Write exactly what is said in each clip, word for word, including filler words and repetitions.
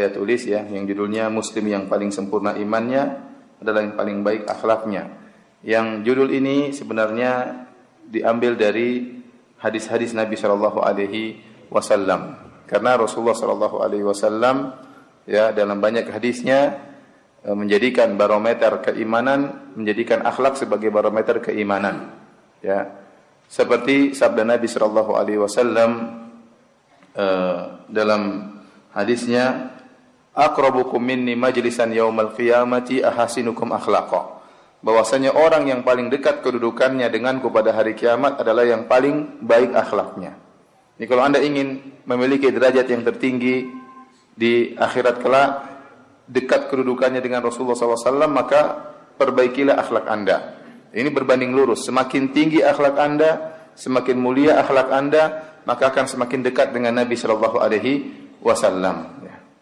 saya tulis ya, yang judulnya Muslim yang paling sempurna imannya adalah yang paling baik akhlaknya. Yang judul ini sebenarnya diambil dari hadis-hadis Nabi sallallahu alaihi wasallam. Karena Rasulullah sallallahu alaihi wasallam ya dalam banyak hadisnya menjadikan barometer keimanan, menjadikan akhlak sebagai barometer keimanan. Ya. Seperti sabda Nabi sallallahu alaihi wasallam uh, dalam hadisnya, aqrabukum minni majlisan yaumal qiyamati ahasinukum akhlaqa. Bahwasanya orang yang paling dekat kedudukannya denganku pada hari kiamat adalah yang paling baik akhlaknya. Jadi kalau Anda ingin memiliki derajat yang tertinggi di akhirat kelak, dekat kedudukannya dengan Rasulullah sallallahu alaihi wasallam, maka perbaikilah akhlak Anda. Ini berbanding lurus. Semakin tinggi akhlak Anda, semakin mulia akhlak Anda, maka akan semakin dekat dengan Nabi sallallahu alaihi wasallam.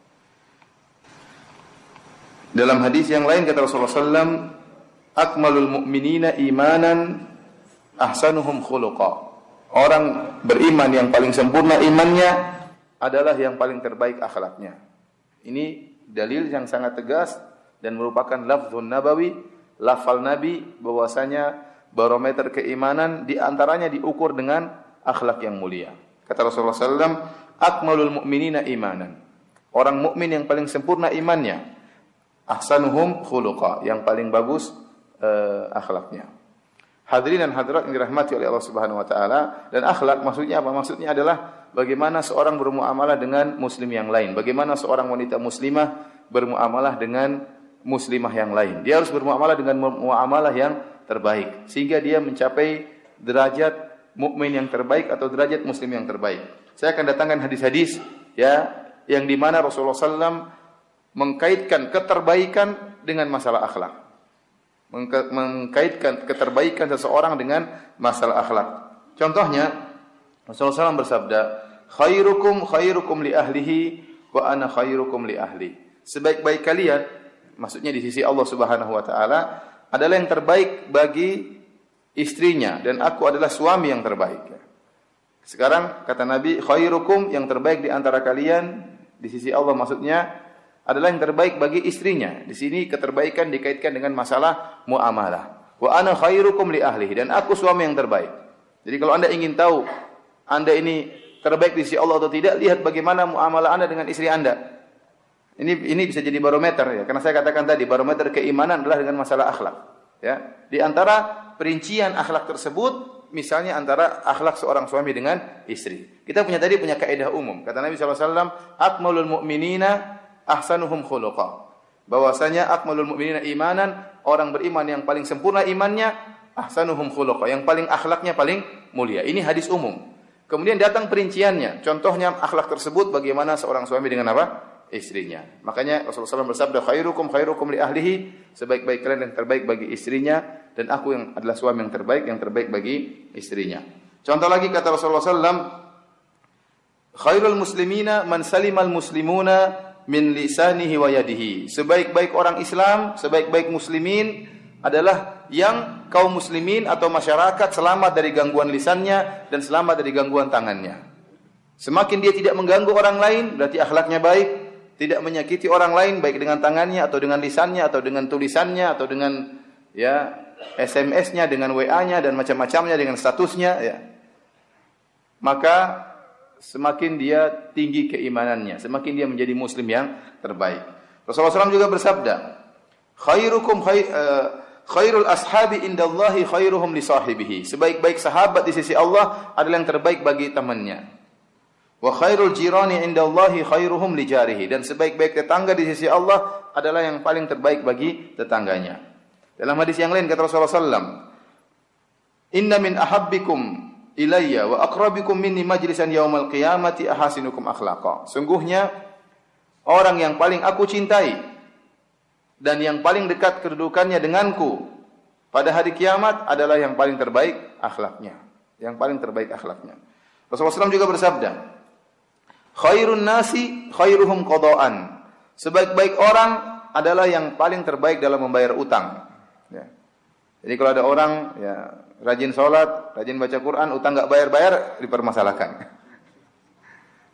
Dalam hadis yang lain kata Rasulullah sallallahu alaihi wasallam, akmalul mu'minina imanan ahsanuhum khuluqa. Orang beriman yang paling sempurna imannya adalah yang paling terbaik akhlaknya. Ini dalil yang sangat tegas dan merupakan lafzun nabawi, lafal Nabi, bahwasanya barometer keimanan di antaranya diukur dengan akhlak yang mulia. Kata Rasulullah sallallahu alaihi wasallam, akmalul mu'minina imanan. Orang mukmin yang paling sempurna imannya, ahsanuhum khuluqa, yang paling bagus uh, akhlaknya. Hadirin dan hadirat yang dirahmati oleh Allah Subhanahu wa taala, dan akhlak maksudnya apa? Maksudnya adalah bagaimana seorang bermuamalah dengan muslim yang lain, bagaimana seorang wanita muslimah bermuamalah dengan muslimah yang lain. Dia harus bermuamalah dengan muamalah yang terbaik sehingga dia mencapai derajat mukmin yang terbaik atau derajat muslim yang terbaik. Saya akan datangkan hadis-hadis ya yang di mana Rasulullah sallallahu alaihi wasallam mengkaitkan keterbaikan dengan masalah akhlak. Mengkaitkan keterbaikan seseorang dengan masalah akhlak. Contohnya, Rasulullah sallallahu alaihi wasallam bersabda, khairukum khairukum li ahlihi wa ana khairukum li ahli. Sebaik-baik kalian, maksudnya di sisi Allah Subhanahu wa taala, adalah yang terbaik bagi istrinya dan aku adalah suami yang terbaik. Sekarang kata Nabi, khairukum, yang terbaik di antara kalian di sisi Allah maksudnya adalah yang terbaik bagi istrinya. Di sini keterbaikan dikaitkan dengan masalah muamalah. Wa ana khairukum li ahlihi, dan aku suami yang terbaik. Jadi kalau Anda ingin tahu Anda ini terbaik di sisi Allah atau tidak, lihat bagaimana muamalah Anda dengan istri Anda. Ini ini bisa jadi barometer ya. Karena saya katakan tadi barometer keimanan adalah dengan masalah akhlak. Ya. Di antara perincian akhlak tersebut, misalnya antara akhlak seorang suami dengan istri. Kita punya tadi punya kaidah umum. Kata Nabi sallallahu alaihi wasallam, akmalul mu'minina ahsanuhum khuluqa. Bahwasanya akmalul mu'minina imanan, orang beriman yang paling sempurna imannya, ahsanuhum khuluqa, yang paling akhlaknya paling mulia. Ini hadis umum. Kemudian datang perinciannya. Contohnya akhlak tersebut bagaimana seorang suami dengan apa? Istrinya. Makanya Rasulullah sallallahu alaihi wasallam bersabda, khairukum khairukum li ahlihi, sebaik-baik kalian yang terbaik bagi istrinya, dan aku yang adalah suami yang terbaik, yang terbaik bagi istrinya. Contoh lagi kata Rasulullah sallallahu alaihi wasallam, khairul muslimina man salimal muslimuna min lisanihi wa yadihi. Sebaik-baik orang Islam, sebaik-baik muslimin adalah yang kaum muslimin atau masyarakat selamat dari gangguan lisannya dan selamat dari gangguan tangannya. Semakin dia tidak mengganggu orang lain, berarti akhlaknya baik, tidak menyakiti orang lain baik dengan tangannya atau dengan lisannya atau dengan tulisannya atau dengan ya S M S-nya, dengan W A-nya dan macam-macamnya, dengan statusnya ya. Maka semakin dia tinggi keimanannya, semakin dia menjadi muslim yang terbaik. Rasulullah sallallahu alaihi wasallam juga bersabda, khairukum khair, uh, khairul ashabi indallahi khairuhum li sahibihi. Sebaik-baik sahabat di sisi Allah adalah yang terbaik bagi temannya. Wa khairul jirani indallahi khairuhum li jarihi. Dan sebaik-baik tetangga di sisi Allah adalah yang paling terbaik bagi tetangganya. Dalam hadis yang lain kata Rasulullah sallallahu alaihi wasallam, inna min ahabbikum ilayya wa aqrabikum minni majlisan yaumal qiyamati ahasinukum akhlaqa. Sungguhnya orang yang paling aku cintai dan yang paling dekat kedudukannya denganku pada hari kiamat adalah yang paling terbaik akhlaknya, yang paling terbaik akhlaknya. Rasulullah sallallahu alaihi wasallam juga bersabda, khairun nasi khairuhum qada'an. Sebaik-baik orang adalah yang paling terbaik dalam membayar utang. Ya. Jadi kalau ada orang ya rajin sholat, rajin baca Quran, utang nggak bayar-bayar, dipermasalahkan.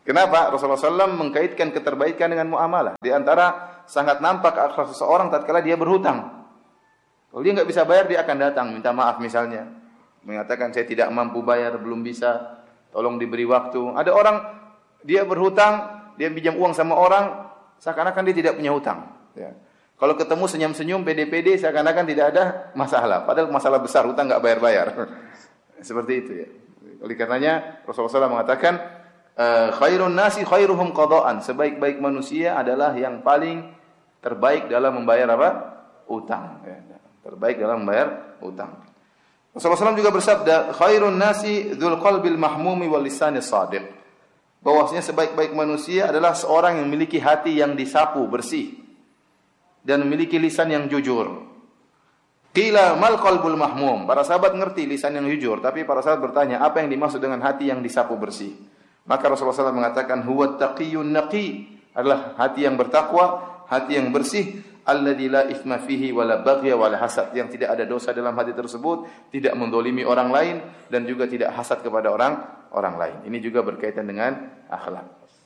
Kenapa? Rasulullah shallallahu alaihi wasallam mengkaitkan keterbaikan dengan muamalah. Di antara sangat nampak akhlak seseorang tatkala dia berhutang. Kalau dia nggak bisa bayar, dia akan datang minta maaf misalnya, mengatakan saya tidak mampu bayar, belum bisa, tolong diberi waktu. Ada orang dia berhutang, dia pinjam uang sama orang, seakan-akan dia tidak punya hutang. Ya. Kalau ketemu senyum-senyum, pede-pede, seakan-akan tidak ada masalah. Padahal masalah besar, hutang nggak bayar-bayar. Seperti itu ya. Oleh karenanya Rasulullah shallallahu alaihi wasallam mengatakan, khairun nasi khairuhum qadaan. Sebaik-baik manusia adalah yang paling terbaik dalam membayar apa? Utang. Ya. Terbaik dalam membayar utang. Rasulullah shallallahu alaihi wasallam juga bersabda, khairun nasi dzul qalbil mahmumi wal lisanis shadiq. Bahwasanya sebaik-baik manusia adalah seorang yang memiliki hati yang disapu bersih dan memiliki lisan yang jujur. Qila mal qalbul mahmum. Para sahabat ngerti lisan yang jujur, tapi para sahabat bertanya, apa yang dimaksud dengan hati yang disapu bersih? Maka Rasulullah shallallahu alaihi wasallam mengatakan, huwa taqiyyun naqi, adalah hati yang bertakwa, hati yang bersih, alladzi la itsma fihi wala baghya wala hasad, yang tidak ada dosa dalam hati tersebut, tidak mendolimi orang lain dan juga tidak hasad kepada orang orang lain. Ini juga berkaitan dengan akhlak.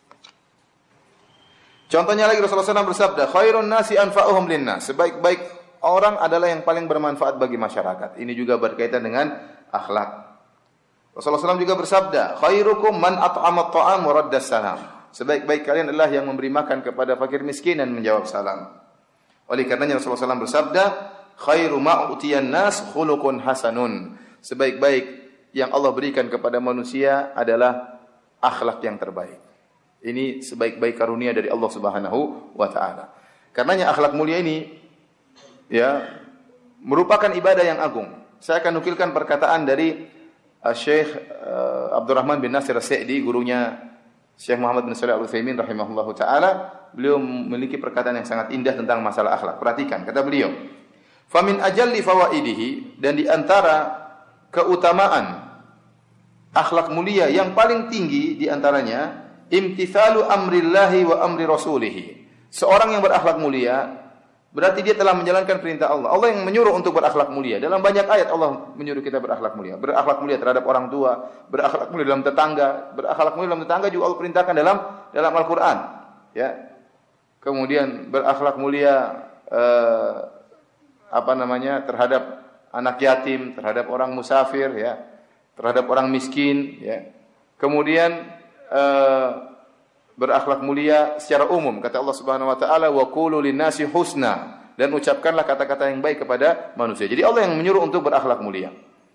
Contohnya lagi Rasulullah shallallahu alaihi wasallam bersabda, khairun nasi anfa'uhum linnas. Sebaik-baik orang adalah yang paling bermanfaat bagi masyarakat. Ini juga berkaitan dengan akhlak. Rasulullah shallallahu alaihi wasallam juga bersabda, khairukum man at'ama at-ta'am wa radda salam. Sebaik-baik kalian adalah yang memberi makan kepada fakir miskin dan menjawab salam. Oleh karenanya Rasulullah shallallahu alaihi wasallam bersabda, khairu ma utiyan nas khuluqun hasanun. Sebaik-baik yang Allah berikan kepada manusia adalah akhlak yang terbaik. Ini sebaik-baik karunia dari Allah Subhanahu wa taala. Karenanya akhlak mulia ini ya merupakan ibadah yang agung. Saya akan nukilkan perkataan dari uh, Syekh uh, Abdurrahman bin Nasir As-Sa'di, gurunya Syekh Muhammad bin Shalih Al-Utsaimin rahimahullahu taala. Beliau memiliki perkataan yang sangat indah tentang masalah akhlak. Perhatikan, kata beliau, "Famin ajalli fawaidihi," dan di antara keutamaan akhlak mulia yang paling tinggi di antaranya, imtithalu amrillahi wa amri rasulihi. Seorang yang berakhlak mulia berarti dia telah menjalankan perintah Allah. Allah yang menyuruh untuk berakhlak mulia. Dalam banyak ayat Allah menyuruh kita berakhlak mulia. Berakhlak mulia terhadap orang tua, berakhlak mulia dalam tetangga, berakhlak mulia dalam tetangga juga Allah perintahkan dalam dalam Al-Qur'an. Ya. Kemudian berakhlak mulia eh, apa namanya terhadap anak yatim, terhadap orang musafir, ya, terhadap orang miskin, ya. Kemudian eh, berakhlak mulia secara umum, kata Allah Subhanahu wa taala, wa qulu linnasi husna, dan ucapkanlah kata-kata yang baik kepada manusia. Jadi Allah yang menyuruh untuk berakhlak mulia.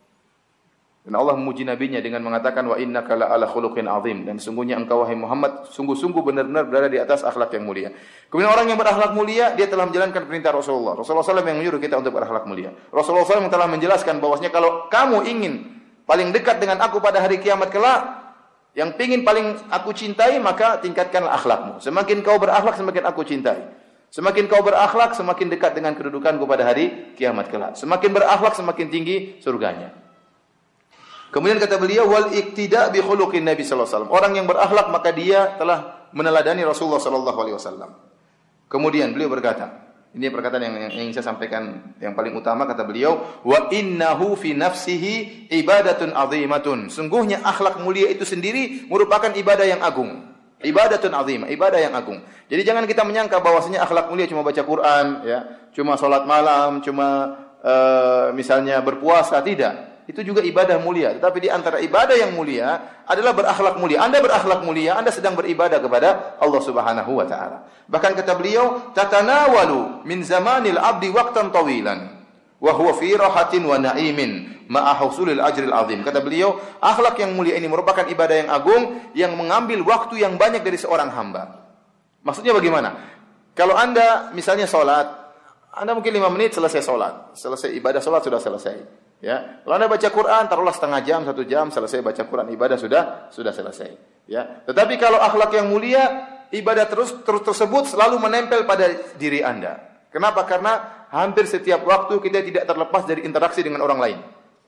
Dan Allah memuji nabinya dengan mengatakan, wa innaka la'ala khuluqin azim, dan sungguhnya engkau wahai Muhammad sungguh-sungguh benar-benar berada di atas akhlak yang mulia. Kemudian orang yang berakhlak mulia, dia telah menjalankan perintah Rasulullah. Rasulullah shallallahu alaihi wasallam yang menyuruh kita untuk berakhlak mulia. Rasulullah shallallahu alaihi wasallam telah menjelaskan bahwasanya kalau kamu ingin paling dekat dengan aku pada hari kiamat kelak, yang pingin paling aku cintai, maka tingkatkanlah akhlakmu. Semakin kau berakhlak, semakin aku cintai. Semakin kau berakhlak, semakin dekat dengan kedudukanku pada hari kiamat kelak. Semakin berakhlak, semakin tinggi surganya. Kemudian kata beliau, wal iktida bi khuluqin Nabi sallallahu alaihi wasallam. Orang yang berakhlak maka dia telah meneladani Rasulullah sallallahu alaihi wasallam. Kemudian beliau berkata, ini perkataan yang, yang ingin saya sampaikan yang paling utama, kata beliau, wa innahu fi nafsihi ibadatun azimatun. Sungguhnya akhlak mulia itu sendiri merupakan ibadah yang agung. Ibadatun azimah, ibadah yang agung. Jadi jangan kita menyangka bahwasanya akhlak mulia cuma baca Quran, ya, cuma salat malam, cuma uh, misalnya berpuasa, tidak. Itu juga ibadah mulia. Tetapi di antara ibadah yang mulia adalah berakhlak mulia. Anda berakhlak mulia, Anda sedang beribadah kepada Allah Subhanahu wa taala. Bahkan kata beliau, tatanawalu min zamanil abdi waqtan tawilan wa huwa fi rahatin wa na'imin ma'a husulil ajril azim. Kata beliau, akhlak yang mulia ini merupakan ibadah yang agung yang mengambil waktu yang banyak dari seorang hamba. Maksudnya bagaimana? Kalau Anda misalnya salat, Anda mungkin lima menit selesai salat. Selesai ibadah salat sudah selesai. Ya, kalau Anda baca Quran, taruhlah setengah jam, satu jam, selesai baca Quran, ibadah sudah sudah selesai. Ya, tetapi kalau akhlak yang mulia, ibadah terus terus tersebut selalu menempel pada diri Anda. Kenapa? Karena hampir setiap waktu kita tidak terlepas dari interaksi dengan orang lain.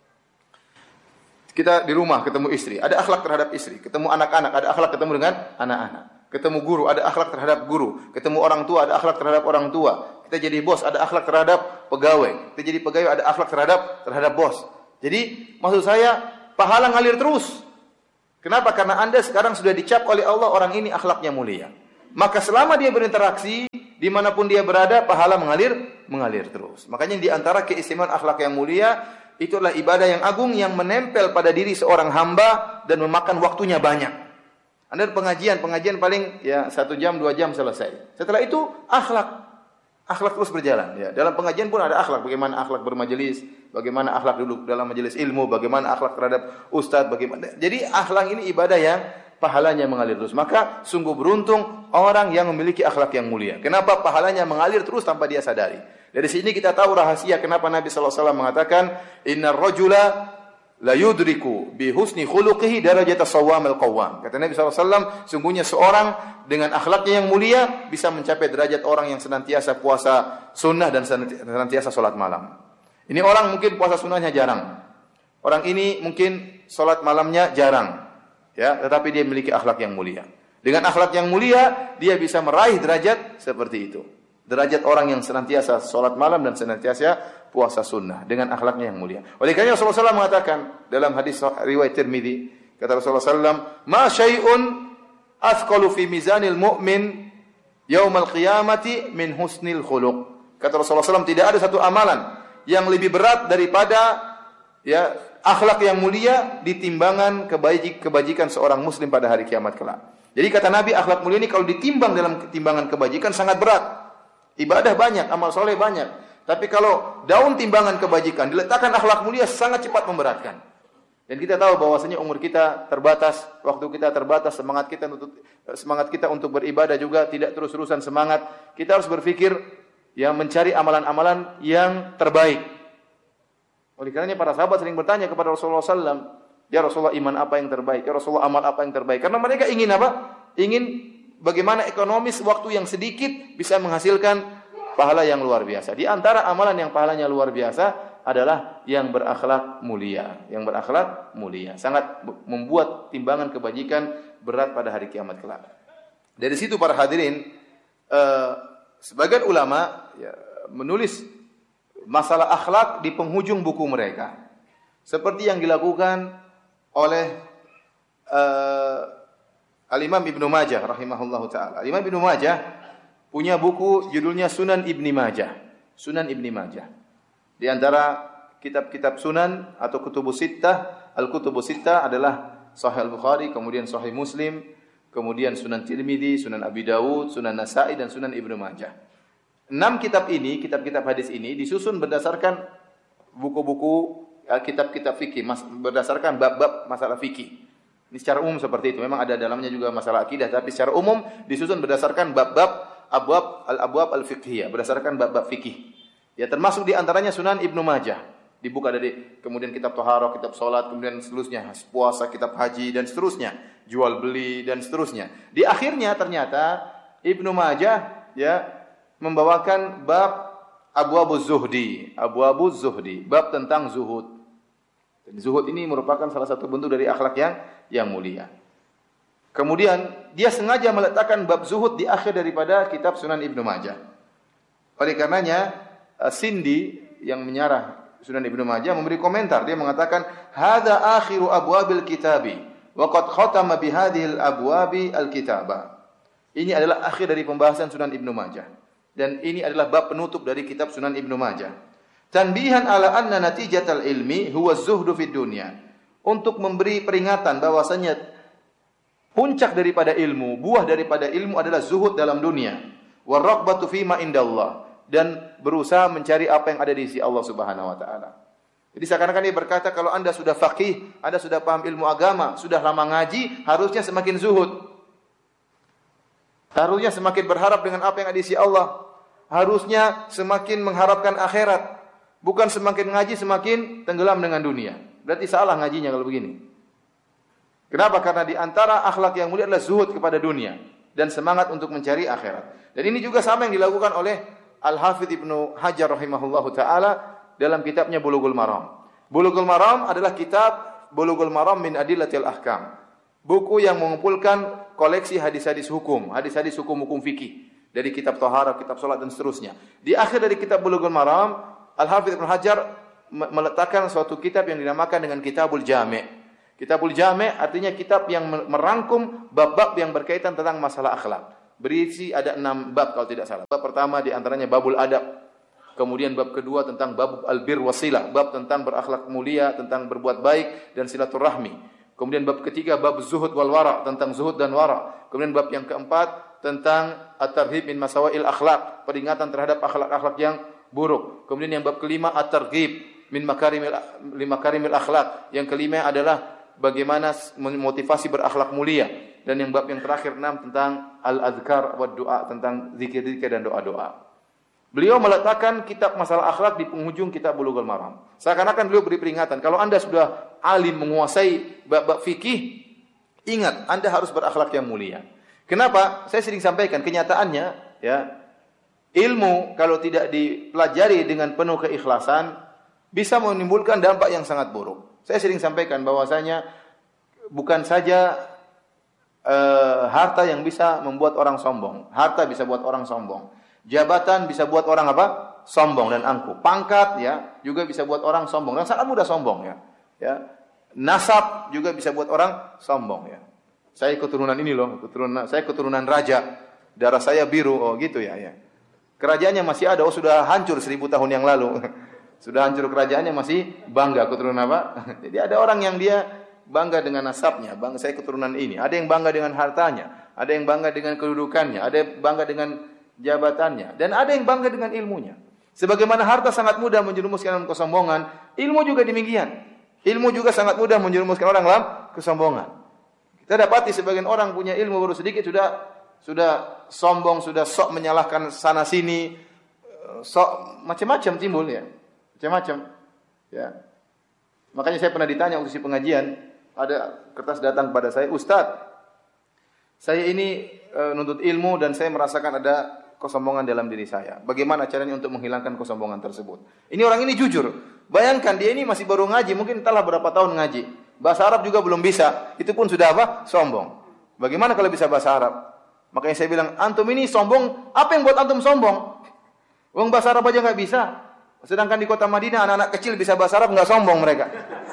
Kita di rumah ketemu istri, ada akhlak terhadap istri. Ketemu anak-anak, ada akhlak ketemu dengan anak-anak. Ketemu guru, ada akhlak terhadap guru. Ketemu orang tua, ada akhlak terhadap orang tua. Kita jadi bos, ada akhlak terhadap pegawai. Kita jadi pegawai, ada akhlak terhadap terhadap bos. Jadi maksud saya, pahala ngalir terus. Kenapa? Karena Anda sekarang sudah dicap oleh Allah orang ini akhlaknya mulia. Maka selama dia berinteraksi, dimanapun dia berada, pahala mengalir, mengalir terus. Makanya di antara keistimewaan akhlak yang mulia, itu adalah ibadah yang agung yang menempel pada diri seorang hamba dan memakan waktunya banyak. Anda pengajian, pengajian paling ya satu jam, dua jam selesai. Setelah itu akhlak. Akhlak terus berjalan. Ya. Dalam pengajian pun ada akhlak. Bagaimana akhlak bermajelis, bagaimana akhlak duduk dalam majelis ilmu, bagaimana akhlak terhadap ustadz, bagaimana. Jadi akhlak ini ibadah yang pahalanya mengalir terus. Maka sungguh beruntung orang yang memiliki akhlak yang mulia. Kenapa pahalanya mengalir terus tanpa dia sadari? Dari sini kita tahu rahasia kenapa Nabi sallallahu alaihi wasallam mengatakan, Innar rajula la yudriku bi husni khuluqihi darajata shawwamil qawwam. Kata Nabi sallallahu alaihi wasallam, sungguhnya seorang dengan akhlaknya yang mulia bisa mencapai derajat orang yang senantiasa puasa sunnah dan senantiasa salat malam. Ini orang mungkin puasa sunnahnya jarang. Orang ini mungkin salat malamnya jarang. Ya, tetapi dia memiliki akhlak yang mulia. Dengan akhlak yang mulia, dia bisa meraih derajat seperti itu. Derajat orang yang senantiasa salat malam dan senantiasa puasa sunnah dengan akhlaknya yang mulia. Oleh karena Rasulullah sallallahu alaihi wasallam mengatakan dalam hadis riwayat Tirmidzi, kata Rasulullah sallallahu alaihi wasallam, "Ma syai'un athqalu fi mizanil mu'min yaumal qiyamati min husnil khuluq." Kata Rasulullah sallallahu alaihi wasallam, tidak ada satu amalan yang lebih berat daripada ya akhlak yang mulia di timbangan kebajik, kebajikan seorang muslim pada hari kiamat kelak. Jadi kata Nabi, akhlak mulia ini kalau ditimbang dalam timbangan kebajikan sangat berat. Ibadah banyak, amal soleh banyak. Tapi kalau daun timbangan kebajikan diletakkan akhlak mulia sangat cepat memberatkan. Dan kita tahu bahwasanya umur kita terbatas, waktu kita terbatas, semangat kita untuk semangat kita untuk beribadah juga tidak terus-terusan semangat. Kita harus berpikir yang mencari amalan-amalan yang terbaik. Oleh karenanya para sahabat sering bertanya kepada Rasulullah sallallahu alaihi wasallam, "Ya Rasulullah, iman apa yang terbaik? Ya Rasulullah, amal apa yang terbaik?" Karena mereka ingin apa? Ingin bagaimana ekonomis waktu yang sedikit bisa menghasilkan pahala yang luar biasa. Di antara amalan yang pahalanya luar biasa adalah yang berakhlak mulia, yang berakhlak mulia. Sangat membuat timbangan kebajikan berat pada hari kiamat kelak. Dari situ para hadirin, eh, sebagian ulama ya, menulis masalah akhlak di penghujung buku mereka. Seperti yang dilakukan oleh eh, Al-Imam Ibnu Majah rahimahullahu taala. Al-Imam Ibnu Majah punya buku judulnya Sunan Ibnu Majah. Sunan Ibnu Majah. Di antara kitab-kitab sunan atau kutubus sittah, al-kutubus sittah adalah Sahih Al-Bukhari, kemudian Sahih Muslim, kemudian Sunan Tirmidzi, Sunan Abi Dawud, Sunan Nasa'i dan Sunan Ibnu Majah. Enam kitab ini, kitab-kitab hadis ini disusun berdasarkan buku-buku kitab-kitab fikih, berdasarkan bab-bab masalah fikih. Ini secara umum seperti itu. Memang ada dalamnya juga masalah akidah, tapi secara umum disusun berdasarkan bab-bab abwab al-abwab al-fiqhiyah, berdasarkan bab-bab fikih. Ya termasuk di antaranya Sunan Ibnu Majah. Dibuka dari kemudian kitab taharah, kitab salat, kemudian seterusnya puasa, kitab haji dan seterusnya, jual beli dan seterusnya. Di akhirnya ternyata Ibnu Majah ya membawakan bab abwabuz zuhdi, abwabuz zuhdi, bab tentang zuhud. Dan zuhud ini merupakan salah satu bentuk dari akhlak yang yang mulia. Kemudian dia sengaja meletakkan bab zuhud di akhir daripada kitab Sunan Ibnu Majah. Oleh karenanya Sindi yang menyarah Sunan Ibnu Majah memberi komentar. Dia mengatakan, "Hadza akhiru abwabil kitabi wa qad khatama bi hadhil abwabi al-kitaba." Ini adalah akhir dari pembahasan Sunan Ibnu Majah. Dan ini adalah bab penutup dari kitab Sunan Ibnu Majah. Tanbihan ala anna natijatal ilmi huwa zuhdu fid dunya. Untuk memberi peringatan bahwasanya puncak daripada ilmu, buah daripada ilmu adalah zuhud dalam dunia. Wa raghbatu fima indallah. Dan berusaha mencari apa yang ada di sisi Allah Subhanahu wa taala. Jadi seakan-akan dia berkata kalau Anda sudah faqih, Anda sudah paham ilmu agama, sudah lama ngaji, harusnya semakin zuhud. Harusnya semakin berharap dengan apa yang ada di sisi Allah. Harusnya semakin mengharapkan akhirat. Bukan semakin ngaji semakin tenggelam dengan dunia. Berarti salah ngajinya kalau begini. Kenapa? Karena di antara akhlak yang mulia adalah zuhud kepada dunia dan semangat untuk mencari akhirat. Dan ini juga sama yang dilakukan oleh Al-Hafidz Ibnu Hajar rahimahullahu taala dalam kitabnya Bulughul Maram. Bulughul Maram adalah kitab Bulughul Maram min Adillatil Ahkam. Buku yang mengumpulkan koleksi hadis-hadis hukum, hadis-hadis hukum-hukum fikih dari kitab taharah, kitab salat dan seterusnya. Di akhir dari kitab Bulughul Maram, Al-Hafidz Ibnu Hajar meletakkan suatu kitab yang dinamakan dengan Kitabul Jami'. Kitabul Jami' artinya kitab yang merangkum bab-bab yang berkaitan tentang masalah akhlak. Berisi ada enam bab kalau tidak salah. Bab pertama di antaranya babul adab. Kemudian bab kedua tentang bab albir wasilah, bab tentang berakhlak mulia, tentang berbuat baik dan silaturahmi. Kemudian bab ketiga bab zuhud wal wara, tentang zuhud dan wara. Kemudian bab yang keempat tentang at-tarhib min masawail akhlak, peringatan terhadap akhlak-akhlak yang buruk. Kemudian yang bab kelima at-targhib min makarimil makarimil akhlak. Yang kelima adalah bagaimana memotivasi berakhlak mulia, dan yang bab yang terakhir enam tentang al-adzkar wa doa, tentang zikir-zikir dan doa-doa. Beliau meletakkan kitab masalah akhlak di penghujung kitab Bulughul Maram. Seakan-akan beliau beri peringatan, kalau Anda sudah alim menguasai bab-bab fikih, ingat Anda harus berakhlak yang mulia. Kenapa? Saya sering sampaikan kenyataannya, ya, ilmu kalau tidak dipelajari dengan penuh keikhlasan bisa menimbulkan dampak yang sangat buruk. Saya sering sampaikan bahwasanya bukan saja uh, harta yang bisa membuat orang sombong. Harta bisa buat orang sombong. Jabatan bisa buat orang apa? Sombong dan angkuh. Pangkat ya juga bisa buat orang sombong dan sangat mudah sombong ya. Ya. Nasab juga bisa buat orang sombong ya. Saya keturunan ini loh, keturunan saya keturunan raja. Darah saya biru. Oh gitu ya ya. Kerajaannya masih ada, oh sudah hancur seribu tahun yang lalu. Sudah hancur kerajaannya masih bangga keturunan apa? Jadi ada orang yang dia bangga dengan nasabnya, bangga saya keturunan ini. Ada yang bangga dengan hartanya, ada yang bangga dengan kedudukannya, ada yang bangga dengan jabatannya, dan ada yang bangga dengan ilmunya. Sebagaimana harta sangat mudah menjerumuskan dalam kesombongan, ilmu juga demikian. Ilmu juga sangat mudah menjerumuskan orang dalam kesombongan. Kita dapati sebagian orang punya ilmu baru sedikit sudah sudah sombong, sudah sok menyalahkan sana sini, sok macam-macam timbul ya. Macam-macam. Ya. Makanya saya pernah ditanya waktu si pengajian, ada kertas datang pada saya, "Ustaz, saya ini e, nuntut ilmu dan saya merasakan ada kesombongan dalam diri saya. Bagaimana caranya untuk menghilangkan kesombongan tersebut?" Ini orang ini jujur. Bayangkan dia ini masih baru ngaji, mungkin entahlah berapa tahun ngaji. Bahasa Arab juga belum bisa. Itu pun sudah apa? Sombong. Bagaimana kalau bisa bahasa Arab? Makanya saya bilang, antum ini sombong. Apa yang buat antum sombong? Wong bahasa Arab aja nggak bisa. Sedangkan di kota Madinah anak-anak kecil bisa bahasa Arab, nggak sombong mereka.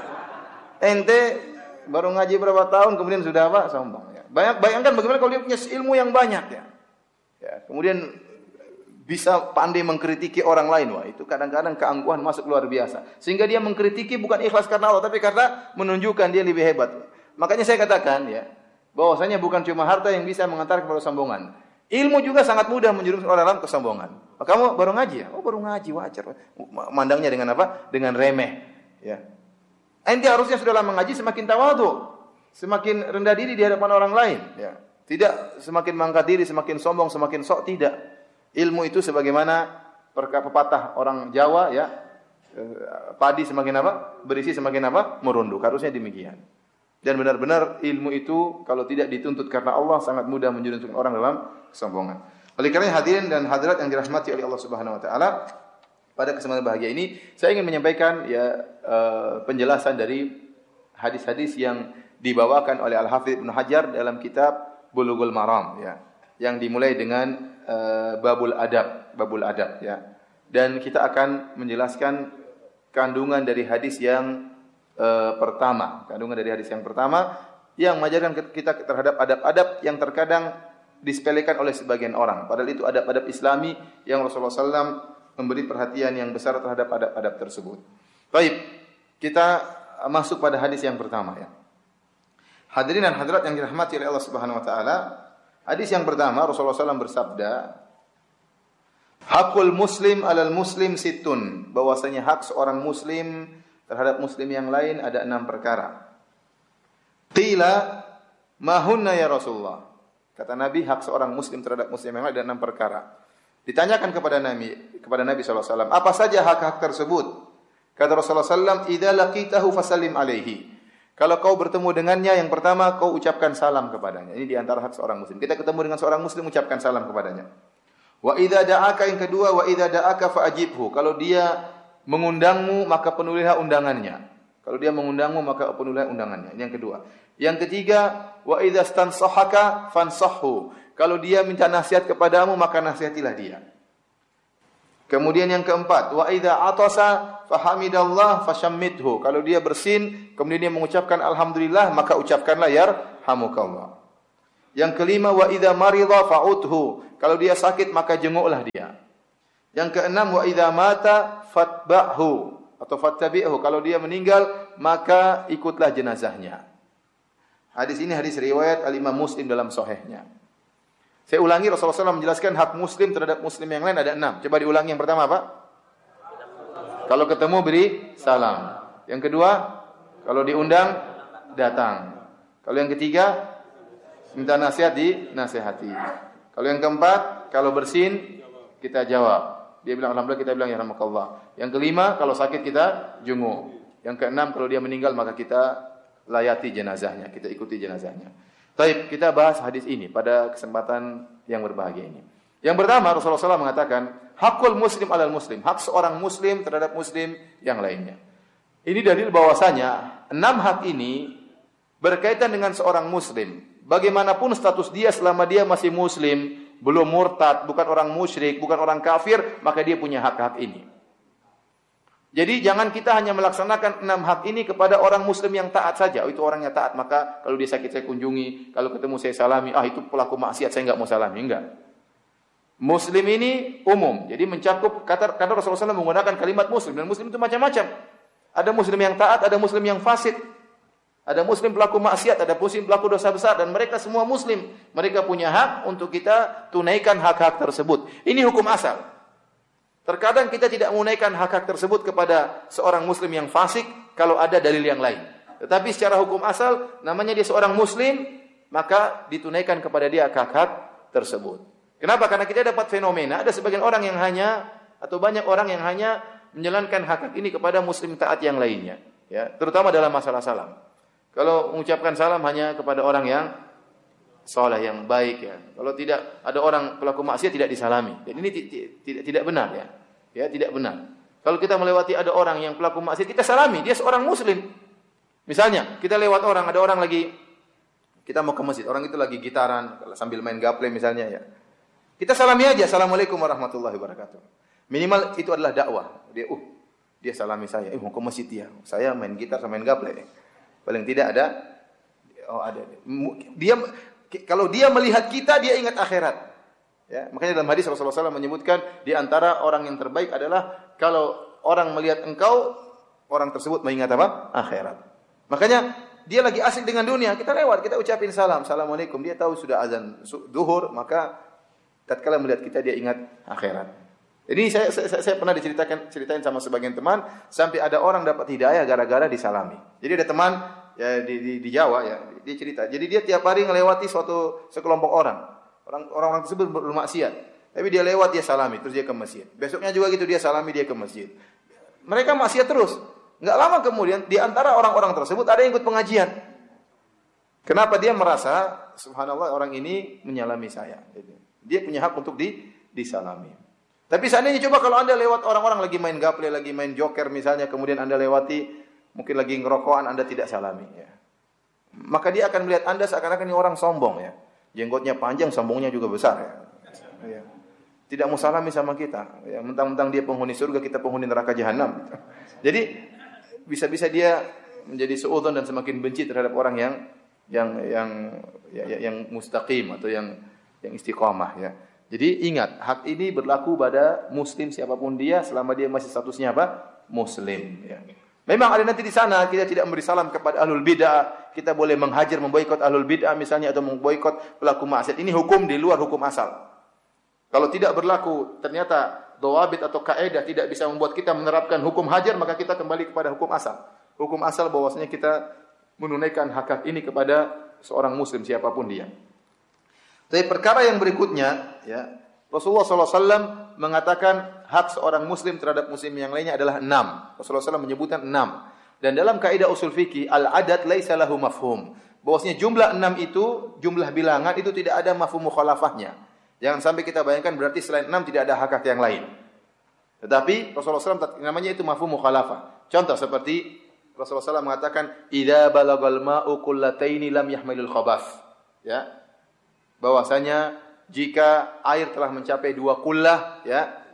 Ente baru ngaji berapa tahun kemudian sudah apa? Sombong. Ya. Bayangkan bagaimana kalau dia punya ilmu yang banyak ya. Ya, kemudian bisa pandai mengkritiki orang lain. Wah, itu kadang-kadang keangkuhan masuk luar biasa. Sehingga dia mengkritiki bukan ikhlas karena Allah, tapi karena menunjukkan dia lebih hebat. Makanya saya katakan ya, bahwasanya bukan cuma harta yang bisa mengantar kepada sombongan. Ilmu juga sangat mudah menjerumuskan orang dalam kesombongan. Kamu baru ngaji ya? Oh, baru ngaji, wajar. Mandangnya dengan apa? Dengan remeh. Ya. Ente harusnya sudah lama ngaji semakin tawadhu, semakin rendah diri di hadapan orang lain. Ya. Tidak semakin mengangkat diri, semakin sombong, semakin sok, tidak. Ilmu itu sebagaimana pepatah orang Jawa ya, padi semakin apa? Berisi semakin apa? Merunduk. Harusnya demikian. Dan benar-benar ilmu itu kalau tidak dituntut karena Allah sangat mudah menjerumuskan orang dalam kesombongan. Oleh karena hadirin dan hadirat yang dirahmati oleh Allah Subhanahu wa taala, pada kesempatan bahagia ini saya ingin menyampaikan ya uh, penjelasan dari hadis-hadis yang dibawakan oleh Al-Hafidz Ibnu Hajar dalam kitab Bulughul Maram ya, yang dimulai dengan uh, babul adab, babul adab ya. Dan kita akan menjelaskan kandungan dari hadis yang uh, pertama, kandungan dari hadis yang pertama yang mengajarkan kita terhadap adab-adab yang terkadang disepelekan oleh sebagian orang. Padahal itu adab-adab Islami yang Rasulullah sallallahu alaihi wasallam memberi perhatian yang besar terhadap adab-adab tersebut. Baik, kita masuk pada hadis yang pertama ya. Hadirin dan hadirat yang dirahmati oleh Allah Subhanahu wa taala, hadis yang pertama Rasulullah sallallahu alaihi wasallam bersabda, "Hakul muslim 'alal muslim sittun." Bahwasanya hak seorang muslim terhadap muslim yang lain ada enam perkara. Qila, "Ma hunna ya Rasulullah?" Kata Nabi, hak seorang muslim terhadap muslim yang lain ada enam perkara. Ditanyakan kepada Nabi, kepada Nabi sallallahu alaihi wasallam, apa saja hak-hak tersebut? Kata Rasulullah sallallahu alaihi wasallam, "Idza laqitahu fasallim alaihi." Kalau kau bertemu dengannya, yang pertama kau ucapkan salam kepadanya. Ini di antara hak seorang muslim. Kita ketemu dengan seorang muslim, ucapkan salam kepadanya. Wa idza da'aka, yang kedua, wa idza da'aka fa'ajibhu. Kalau dia mengundangmu, maka penuhilah undangannya. Kalau dia mengundangmu, maka penuhilah undangannya. Ini yang kedua. Yang ketiga, wa idza stansahaka fansahhu. Kalau dia minta nasihat kepadamu, maka nasihatilah dia. Kemudian yang keempat, wa idza atasa fahamidallah fashammidhu. Kalau dia bersin, kemudian dia mengucapkan alhamdulillah, maka ucapkanlah yarhamukallah. Yang kelima, wa idza marida fa'udhu. Kalau dia sakit, maka jenguklah dia. Yang keenam, wa idza mata fatba'hu atau fattabi'hu. Kalau dia meninggal, maka ikutlah jenazahnya. Hadis ini hadis riwayat Al-Imam Muslim dalam sahihnya. Saya ulangi, Rasulullah shallallahu alaihi wasallam menjelaskan hak muslim terhadap muslim yang lain ada enam. Coba diulangi. Yang pertama apa? Kalau ketemu beri salam. Yang kedua, kalau diundang datang. Kalau yang ketiga, minta nasihat dinasihati. Kalau yang keempat, kalau bersin kita jawab. Dia bilang alhamdulillah, kita bilang ya rahmakallah. Yang kelima, kalau sakit kita jenguk. Yang keenam, kalau dia meninggal maka kita layati jenazahnya, kita ikuti jenazahnya. Baik, kita bahas hadis ini pada kesempatan yang berbahagia ini. Yang pertama, Rasulullah shallallahu alaihi wasallam mengatakan, hakul muslim alal muslim, hak seorang muslim terhadap muslim yang lainnya. Ini dalil bahwasanya enam hak ini berkaitan dengan seorang muslim. Bagaimanapun status dia selama dia masih muslim, belum murtad, bukan orang musyrik, bukan orang kafir, maka dia punya hak-hak ini. Jadi jangan kita hanya melaksanakan enam hak ini kepada orang muslim yang taat saja. Oh, itu orangnya taat, maka kalau dia sakit saya kunjungi, kalau ketemu saya salami. Ah, itu pelaku maksiat, saya enggak mau salami. Enggak. Muslim ini umum. Jadi mencakup, kata, kata Rasulullah shallallahu alaihi wasallam menggunakan kalimat muslim. Dan muslim itu macam-macam. Ada muslim yang taat, ada muslim yang fasik. Ada muslim pelaku maksiat, ada muslim pelaku dosa besar. Dan mereka semua muslim. Mereka punya hak untuk kita tunaikan hak-hak tersebut. Ini hukum asal. Terkadang kita tidak menunaikan hak-hak tersebut kepada seorang muslim yang fasik kalau ada dalil yang lain. Tetapi secara hukum asal, namanya dia seorang muslim, maka ditunaikan kepada dia hak-hak tersebut. Kenapa? Karena kita dapat fenomena, ada sebagian orang yang hanya, atau banyak orang yang hanya menjalankan hak-hak ini kepada muslim taat yang lainnya. Ya, terutama dalam masalah salam. Kalau mengucapkan salam hanya kepada orang yang soleh, yang baik, ya. Kalau tidak ada orang pelaku maksiat tidak disalami. Dan ini tidak tidak benar, ya. Ya, tidak benar. Kalau kita melewati ada orang yang pelaku maksiat, kita salami, dia seorang muslim. Misalnya, kita lewat orang, ada orang lagi, kita mau ke masjid, orang itu lagi gitaran sambil main gaple misalnya, ya. Kita salami aja, assalamualaikum warahmatullahi wabarakatuh. Minimal itu adalah dakwah. Dia, uh, dia salami saya, eh mau ke masjid dia. Saya main gitar sama main gaple. Paling tidak ada, oh ada. Dia kalau dia melihat kita, dia ingat akhirat. Ya, makanya dalam hadis Rasulullah shallallahu alaihi wasallam menyebutkan di antara orang yang terbaik adalah kalau orang melihat engkau, orang tersebut mengingat apa? Akhirat. Makanya dia lagi asik dengan dunia, kita lewat, kita ucapin salam, assalamualaikum. Dia tahu sudah azan zuhur, maka tatkala melihat kita dia ingat akhirat. Ini saya, saya, saya pernah diceritakan ceritain sama sebagian teman, sampai ada orang dapat hidayah gara-gara disalami. Jadi ada teman ya di, di, di Jawa, ya, dia cerita. Jadi dia tiap hari melewati suatu sekelompok orang. Orang orang tersebut bermaksiat. Tapi dia lewat, dia salami, terus dia ke masjid. Besoknya juga gitu, dia salami, dia ke masjid. Mereka maksiat terus. Enggak lama kemudian di antara orang-orang tersebut ada yang ikut pengajian. Kenapa? Dia merasa subhanallah orang ini menyalami saya. Dia punya hak untuk di disalami. Tapi seandainya coba kalau Anda lewat orang-orang lagi main gaple, lagi main joker misalnya, kemudian Anda lewati, mungkin lagi ngerokokan, Anda tidak salami, ya. Maka dia akan melihat Anda seakan-akan ini orang sombong, ya. Jenggotnya panjang, sombongnya juga besar, ya. Ya. Tidak mau salami sama kita, ya. Mentang-mentang dia penghuni surga, kita penghuni neraka jahanam. Jadi bisa-bisa dia menjadi suudzon dan semakin benci terhadap orang yang yang yang ya, yang mustaqim atau yang yang istiqamah, ya. Jadi ingat, hak ini berlaku pada muslim siapapun dia selama dia masih statusnya apa? Muslim, ya. Memang ada nanti di sana kita tidak memberi salam kepada ahlul bid'ah, kita boleh menghajar, memboikot ahlul bid'ah misalnya, atau memboikot pelaku maksiat. Ini hukum di luar hukum asal. Kalau tidak berlaku, ternyata dhawabit atau kaidah tidak bisa membuat kita menerapkan hukum hajar, maka kita kembali kepada hukum asal. Hukum asal bahwasanya kita menunaikan hak-hak ini kepada seorang muslim siapapun dia. Tapi perkara yang berikutnya, ya, Rasulullah shallallahu alaihi wasallam mengatakan hak seorang muslim terhadap muslim yang lainnya adalah enam. Rasulullah shallallahu alaihi wasallam menyebutkan enam. Dan dalam kaidah usul fikih, al-adad laisa lahu mafhum. Bahwasanya jumlah enam itu, jumlah bilangan itu tidak ada mafhum mukhalafahnya. Jangan sampai kita bayangkan berarti selain enam tidak ada hak-hak yang lain. Tetapi Rasulullah shallallahu alaihi wasallam namanya itu mafhum mukhalafah. Contoh seperti Rasulullah shallallahu alaihi wasallam mengatakan, idza balagal ma'u qullataini lam yahmilul khabath. Ya. Bahwasanya jika air telah mencapai dua kullah, ya,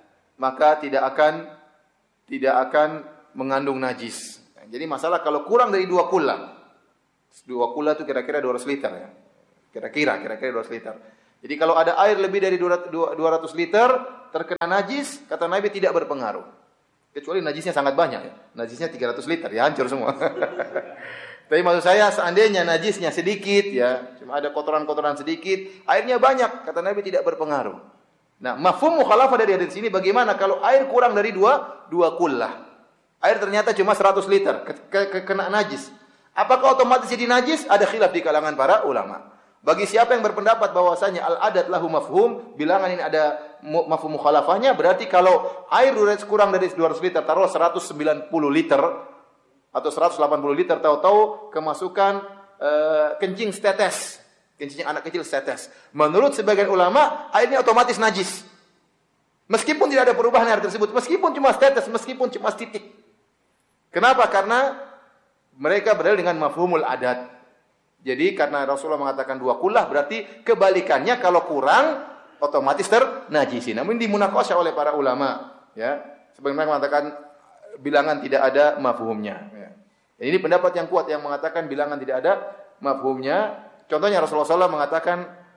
maka tidak akan tidak akan mengandung najis. Jadi masalah kalau kurang dari dua kula, dua kula itu kira-kira dua ratus liter ya. Kira-kira, kira-kira dua ratus liter. Jadi kalau ada air lebih dari dua ratus liter terkena najis, kata Nabi tidak berpengaruh. Kecuali najisnya sangat banyak ya. Najisnya tiga ratus liter ya, hancur semua. Tapi maksud saya seandainya najisnya sedikit ya, cuma ada kotoran-kotoran sedikit, airnya banyak, kata Nabi tidak berpengaruh. Nah, mafhum mukhalafah dari hadis ini bagaimana kalau air kurang dari dua dua kullah? Air ternyata cuma seratus liter, ke, ke, ke, kena najis. Apakah otomatis jadi najis? Ada khilaf di kalangan para ulama. Bagi siapa yang berpendapat bahwasanya al-adat lahu mafhum, bilangan ini ada mafhum mukhalafahnya, berarti kalau air kurang dari dua ratus liter, taruh seratus sembilan puluh liter atau seratus delapan puluh liter, tahu-tahu kemasukan uh, kencing setetes. Kencing anak kecil setetes. Menurut sebagian ulama, airnya otomatis najis. Meskipun tidak ada perubahan air tersebut, meskipun cuma setetes, meskipun cuma titik. Kenapa? Karena mereka berdalil dengan mafhumul adat. Jadi karena Rasulullah mengatakan dua kullah, berarti kebalikannya kalau kurang otomatis ternajisi. Namun dimunaqasyah oleh para ulama, ya. Sebagian mereka mengatakan bilangan tidak ada mafhumnya. Ya. Ini pendapat yang kuat yang mengatakan bilangan tidak ada mafhumnya. Contohnya Rasulullah shallallahu alaihi wasallam mengatakan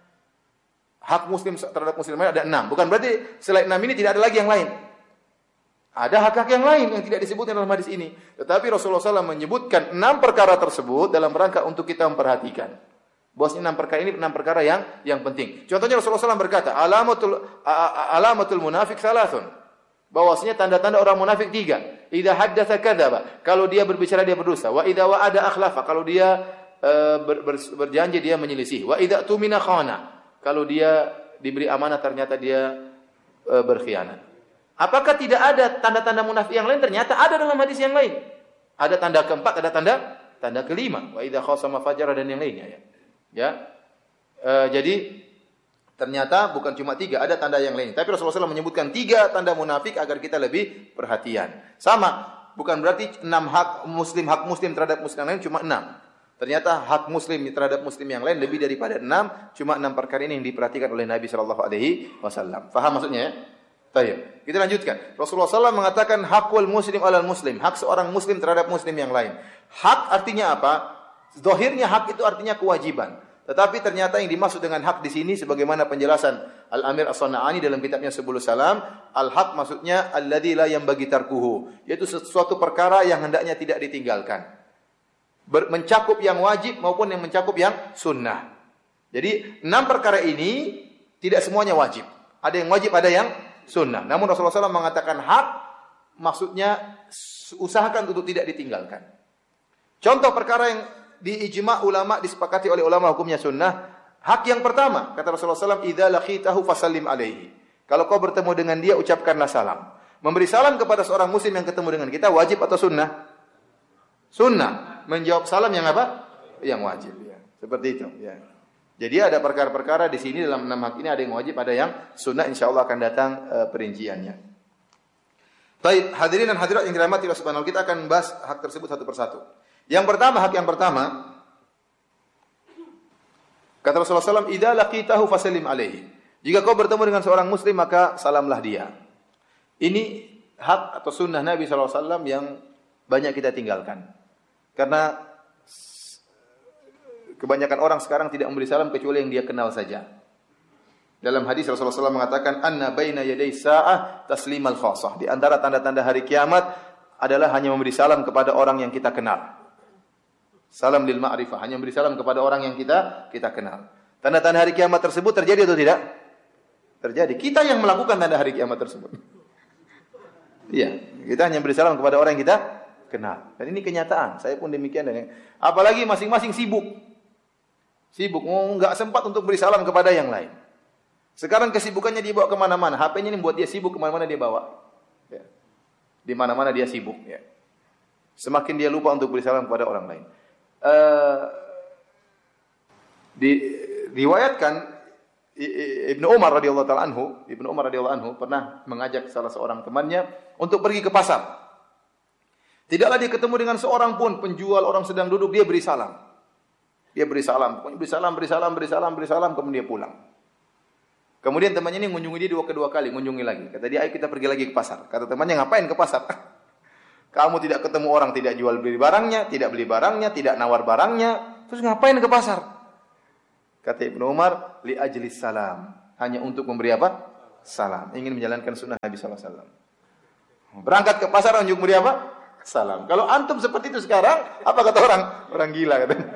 hak muslim terhadap muslim lain ada enam. Bukan berarti selain enam ini tidak ada lagi yang lain. Ada hak-hak yang lain yang tidak disebutkan dalam hadis ini. Tetapi Rasulullah shallallahu alaihi wasallam menyebutkan enam perkara tersebut dalam rangka untuk kita memperhatikan. Bahwasanya enam perkara ini enam perkara yang yang penting. Contohnya Rasulullah shallallahu alaihi wasallam berkata, alamatul alamatul munafik salasun. Bahwasanya tanda-tanda orang munafik tiga. Idza haddatsa kadzaba. Kalau dia berbicara dia berdusta. Wa idza wa'ada akhlafa. Kalau dia uh, ber, ber, berjanji dia menyelisih. Wa idza tumina khana. Kalau dia diberi amanah ternyata dia uh, berkhianat. Apakah tidak ada tanda-tanda munafik yang lain? Ternyata ada dalam hadis yang lain. Ada tanda keempat, ada tanda tanda kelima. Wa idza khasama fajara dan yang lainnya ya. Ya. E, jadi ternyata bukan cuma tiga, ada tanda yang lain. Tapi Rasulullah shallallahu alaihi wasallam menyebutkan tiga tanda munafik agar kita lebih perhatian. Sama, bukan berarti enam hak muslim hak muslim terhadap muslim yang lain cuma enam. Ternyata hak muslim terhadap muslim yang lain lebih daripada enam. Cuma enam perkara ini yang diperhatikan oleh Nabi shallallahu alaihi wasallam. Faham maksudnya ya? Baik, kita lanjutkan. Rasulullah shallallahu alaihi wasallam mengatakan hakul muslim alal muslim, hak seorang muslim terhadap muslim yang lain. Hak artinya apa? Zahirnya hak itu artinya kewajiban. Tetapi ternyata yang dimaksud dengan hak di sini sebagaimana penjelasan Al-Amir As-San'ani dalam kitabnya Subulus Salam, al-haq maksudnya alladzi la yanbaghi tarkuhu, yaitu sesuatu perkara yang hendaknya tidak ditinggalkan. Ber- mencakup yang wajib maupun yang mencakup yang sunnah. Jadi enam perkara ini tidak semuanya wajib. Ada yang wajib, ada yang sunnah. Namun Rasulullah shallallahu alaihi wasallam mengatakan hak, maksudnya usahakan untuk tidak ditinggalkan. Contoh perkara yang diijma' ulama, disepakati oleh ulama hukumnya sunnah. Hak yang pertama, kata Rasulullah shallallahu alaihi wasallam, idza laqitahu fasallim alaihi. Kalau kau bertemu dengan dia, ucapkanlah salam. Memberi salam kepada seorang muslim yang ketemu dengan kita wajib atau sunnah? Sunnah. Menjawab salam yang apa? Yang wajib. Ya. Seperti itu. Ya. Jadi ada perkara-perkara di sini dalam enam hak ini ada yang wajib, ada yang sunnah. Insyaallah akan datang uh, perinciannya. Baik, hadirin dan hadirat yang dirahmati Allah Subhanahu wa taala, kita akan bahas hak tersebut satu persatu. Yang pertama, hak yang pertama, kata Rasulullah shallallahu alaihi wasallam, idza laqitahu fasallim alaihi. Jika kau bertemu dengan seorang muslim maka salamlah dia. Ini hak atau sunnah Nabi shallallahu alaihi wasallam yang banyak kita tinggalkan. Karena kebanyakan orang sekarang tidak memberi salam kecuali yang dia kenal saja. Dalam hadis Rasulullah shallallahu alaihi wasallam mengatakan, anna baina yaday sa'ah taslimal khassah. Di antara tanda-tanda hari kiamat adalah hanya memberi salam kepada orang yang kita kenal. Salam lil ma'rifah, hanya memberi salam kepada orang yang kita kita kenal. Tanda-tanda hari kiamat tersebut terjadi atau tidak? Terjadi. Kita yang melakukan tanda hari kiamat tersebut. Iya, kita hanya beri salam kepada orang yang kita kenal. Dan ini kenyataan. Saya pun demikian. Dan apalagi masing-masing sibuk. Sibuk, oh, enggak sempat untuk beri salam kepada yang lain. Sekarang kesibukannya dibawa kemana-mana. H P-nya ini buat dia sibuk, kemana-mana dia bawa. Ya. Di mana-mana dia sibuk. Ya. Semakin dia lupa untuk beri salam kepada orang lain. Uh, di, riwayatkan Ibnu Umar radhiyallahu taala anhu, Ibnu Umar radhiyallahu anhu pernah mengajak salah seorang temannya untuk pergi ke pasar. Tidaklah dia ketemu dengan seorang pun penjual, orang sedang duduk, dia beri salam. Dia beri salam, pokoknya beri salam, beri salam, beri salam, beri salam, kemudian dia pulang. Kemudian temannya ini mengunjungi dia dua kedua kali, mengunjungi lagi. Kata dia, ayo kita pergi lagi ke pasar. Kata temannya, ngapain ke pasar? Kamu tidak ketemu orang, tidak jual beli barangnya, tidak beli barangnya, tidak nawar barangnya. Terus ngapain ke pasar? Kata Ibnu Umar, li ajlis salam. Hanya untuk memberi apa? Salam. Ingin menjalankan sunnah Nabi sallallahu alaihi wasallam. Berangkat ke pasar untuk memberi apa? Salam. Kalau antum seperti itu sekarang, apa kata orang? Orang gila katanya.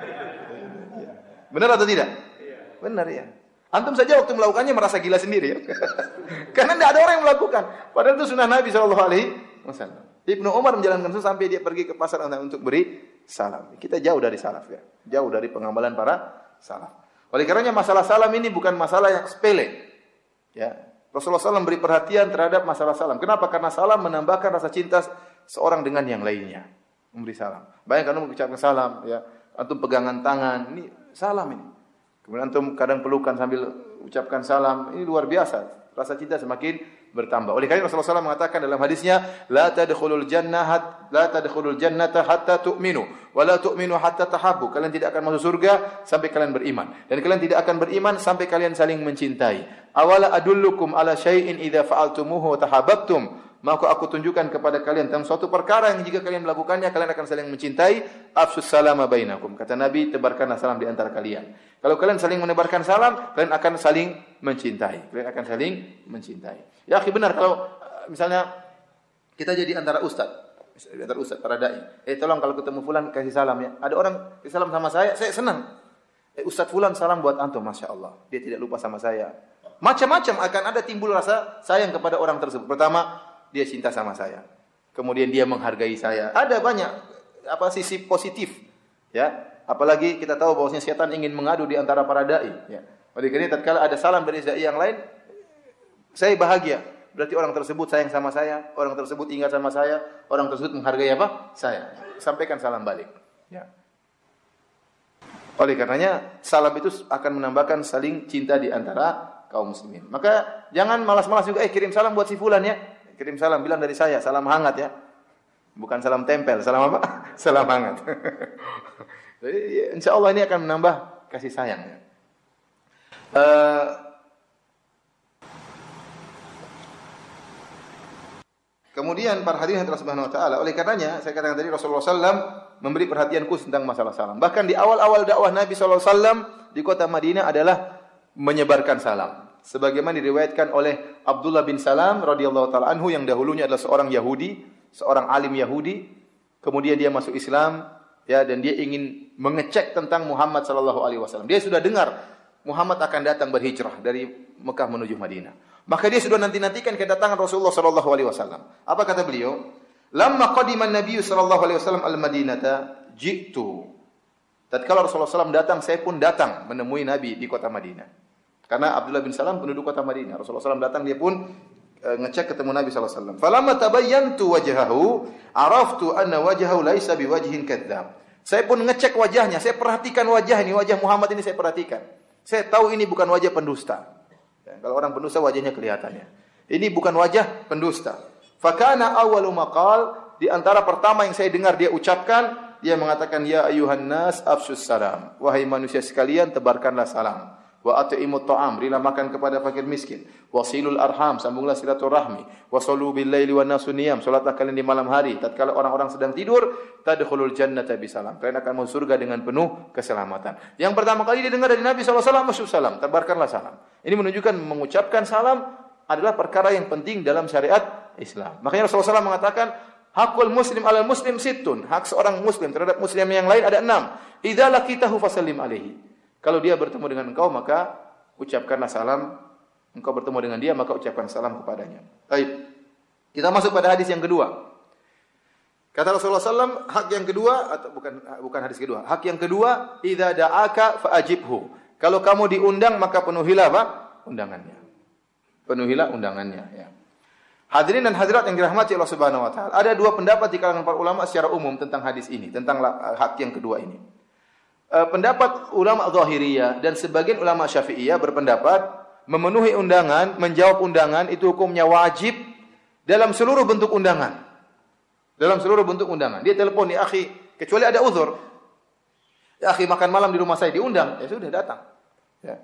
Benar atau tidak? Benar ya. Antum saja waktu melakukannya merasa gila sendiri ya. Karena tidak ada orang yang melakukan. Padahal itu sunnah Nabi shallallahu alaihi wasallam. Ibnu Umar menjalankan itu sampai dia pergi ke pasar untuk beri salam. Kita jauh dari salaf ya. Jauh dari pengamalan para salaf. Oleh karenanya masalah salam ini bukan masalah yang sepele. Ya. Rasulullah shallallahu alaihi wasallam beri perhatian terhadap masalah salam. Kenapa? Karena salam menambahkan rasa cinta seorang dengan yang lainnya. Memberi salam. Bayangkan antum mengucapkan salam ya. Antum pegangan tangan. Ini salam ini. Kemudian antum kadang pelukan sambil ucapkan salam. Ini luar biasa. Rasa cinta semakin bertambah. Oleh karena Rasulullah shallallahu alaihi wasallam mengatakan dalam hadisnya, la tadkhulul jannah la tadkhulul jannata hatta tu'minu wa la tu'minu hatta tahabbu. Kalian tidak akan masuk surga sampai kalian beriman. Dan kalian tidak akan beriman sampai kalian saling mencintai. Awala adullukum ala syai'in idza fa'altumuhu wa tahabbtum. Maka aku tunjukkan kepada kalian tentang suatu perkara yang jika kalian melakukannya kalian akan saling mencintai. Afsus salama bainakum. Kata Nabi, tebarkanlah salam di antara kalian. Kalau kalian saling menebarkan salam, kalian akan saling mencintai. Kalian akan saling mencintai. Ya, akhi benar kalau misalnya kita jadi antara ustaz, antara ustaz para dai. Eh tolong kalau ketemu fulan kasih salam ya. Ada orang kasih salam sama saya, saya senang. Eh ustaz fulan salam buat antum, masya Allah. Dia tidak lupa sama saya. Macam-macam akan ada timbul rasa sayang kepada orang tersebut. Pertama, dia cinta sama saya. Kemudian dia menghargai saya. Ada banyak apa sisi positif, ya. Apalagi kita tahu bahwasanya setan ingin mengadu di antara para dai, ya. Oleh karena tatkala ada salam dari dai yang lain, saya bahagia. Berarti orang tersebut sayang sama saya, orang tersebut ingat sama saya, orang tersebut menghargai apa? Saya. Sampaikan salam balik, ya. Oleh karenanya salam itu akan menambahkan saling cinta di antara kaum muslimin. Maka jangan malas-malas juga eh kirim salam buat si fulan ya. Kirim salam, bilang dari saya, salam hangat ya. Bukan salam tempel, salam apa? Salam hangat. Jadi insya Allah ini akan menambah kasih sayang. Uh, kemudian para hadirin Allah Subhanahu Wa Taala, oleh karenanya saya katakan tadi Rasulullah shallallahu alaihi wasallam memberi perhatian khusus tentang masalah salam. Bahkan di awal-awal dakwah Nabi shallallahu alaihi wasallam di kota Madinah adalah menyebarkan salam. Sebagaimana diriwayatkan oleh Abdullah bin Salam radhiyallahu taala anhu yang dahulunya adalah seorang Yahudi, seorang alim Yahudi, kemudian dia masuk Islam ya dan dia ingin mengecek tentang Muhammad sallallahu alaihi wasallam. Dia sudah dengar Muhammad akan datang berhijrah dari Mekah menuju Madinah. Maka dia sudah nanti-nantikan kedatangan Rasulullah sallallahu alaihi wasallam. Apa kata beliau? Lamma qadima an-nabiy sallallahu alaihi wasallam al-Madinata, ji'tu. Tatkala Rasulullah sallallahu alaihi wasallam datang, saya pun datang menemui Nabi di kota Madinah. Karena Abdullah bin Salam penduduk kota Madinah. Rasulullah shallallahu alaihi wasallam datang, dia pun e, ngecek ketemu Nabi sallallahu alaihi wasallam. Falamma tabayyantu wajhahu, araftu anna wajhahu laisa biwajhin kadzdzab. Saya pun ngecek wajahnya, saya perhatikan wajah ini, wajah Muhammad ini saya perhatikan. Saya tahu ini bukan wajah pendusta. Ya, kalau orang pendusta wajahnya kelihatannya. Ini bukan wajah pendusta. Fakana awwalu maqal, di antara pertama yang saya dengar dia ucapkan, dia mengatakan ya ayuhan nas afsus salam. Wahai manusia sekalian, tebarkanlah salam. Wa at'imut ta'am, berilah makan kepada fakir miskin. Wasilul arham, sambunglah silaturahmi. Wasallu bil laili wan nasu niyam, salatlah kalian di malam hari tatkala orang-orang sedang tidur. Tadkhulul jannata bisalam, kalian akan masuk surga dengan penuh keselamatan. Yang pertama kali didengar dari Nabi sallallahu alaihi wasallam, salam, tebarkanlah salam. Ini menunjukkan mengucapkan salam adalah perkara yang penting dalam syariat Islam. Makanya Rasulullah sallallahu alaihi wasallam mengatakan, hakul muslim alal muslim sittun, hak seorang muslim terhadap muslim yang lain ada enam. Idza laqitahu fasallim alaihi. Kalau dia bertemu dengan engkau, maka ucapkanlah salam. Engkau bertemu dengan dia, maka ucapkan salam kepadanya. Baik. Kita masuk pada hadis yang kedua. Kata Rasulullah sallallahu alaihi wasallam, hak yang kedua, atau bukan bukan hadis kedua. Hak yang kedua, idza da'aka fa'ajibhu. Kalau kamu diundang, maka penuhilah apa? Undangannya. Penuhilah undangannya. Ya. Hadirin dan hadirat yang dirahmati Allah Subhanahu Wa Taala. Ada dua pendapat di kalangan para ulama secara umum tentang hadis ini, tentang hak yang kedua ini. Pendapat ulama Zahiriyah dan sebagian ulama Syafi'iyah berpendapat memenuhi undangan, menjawab undangan itu hukumnya wajib dalam seluruh bentuk undangan. Dalam seluruh bentuk undangan. Dia telepon, ya akhi, kecuali ada uzur. Ya akhi, makan malam di rumah saya, diundang, ya sudah datang. Ya.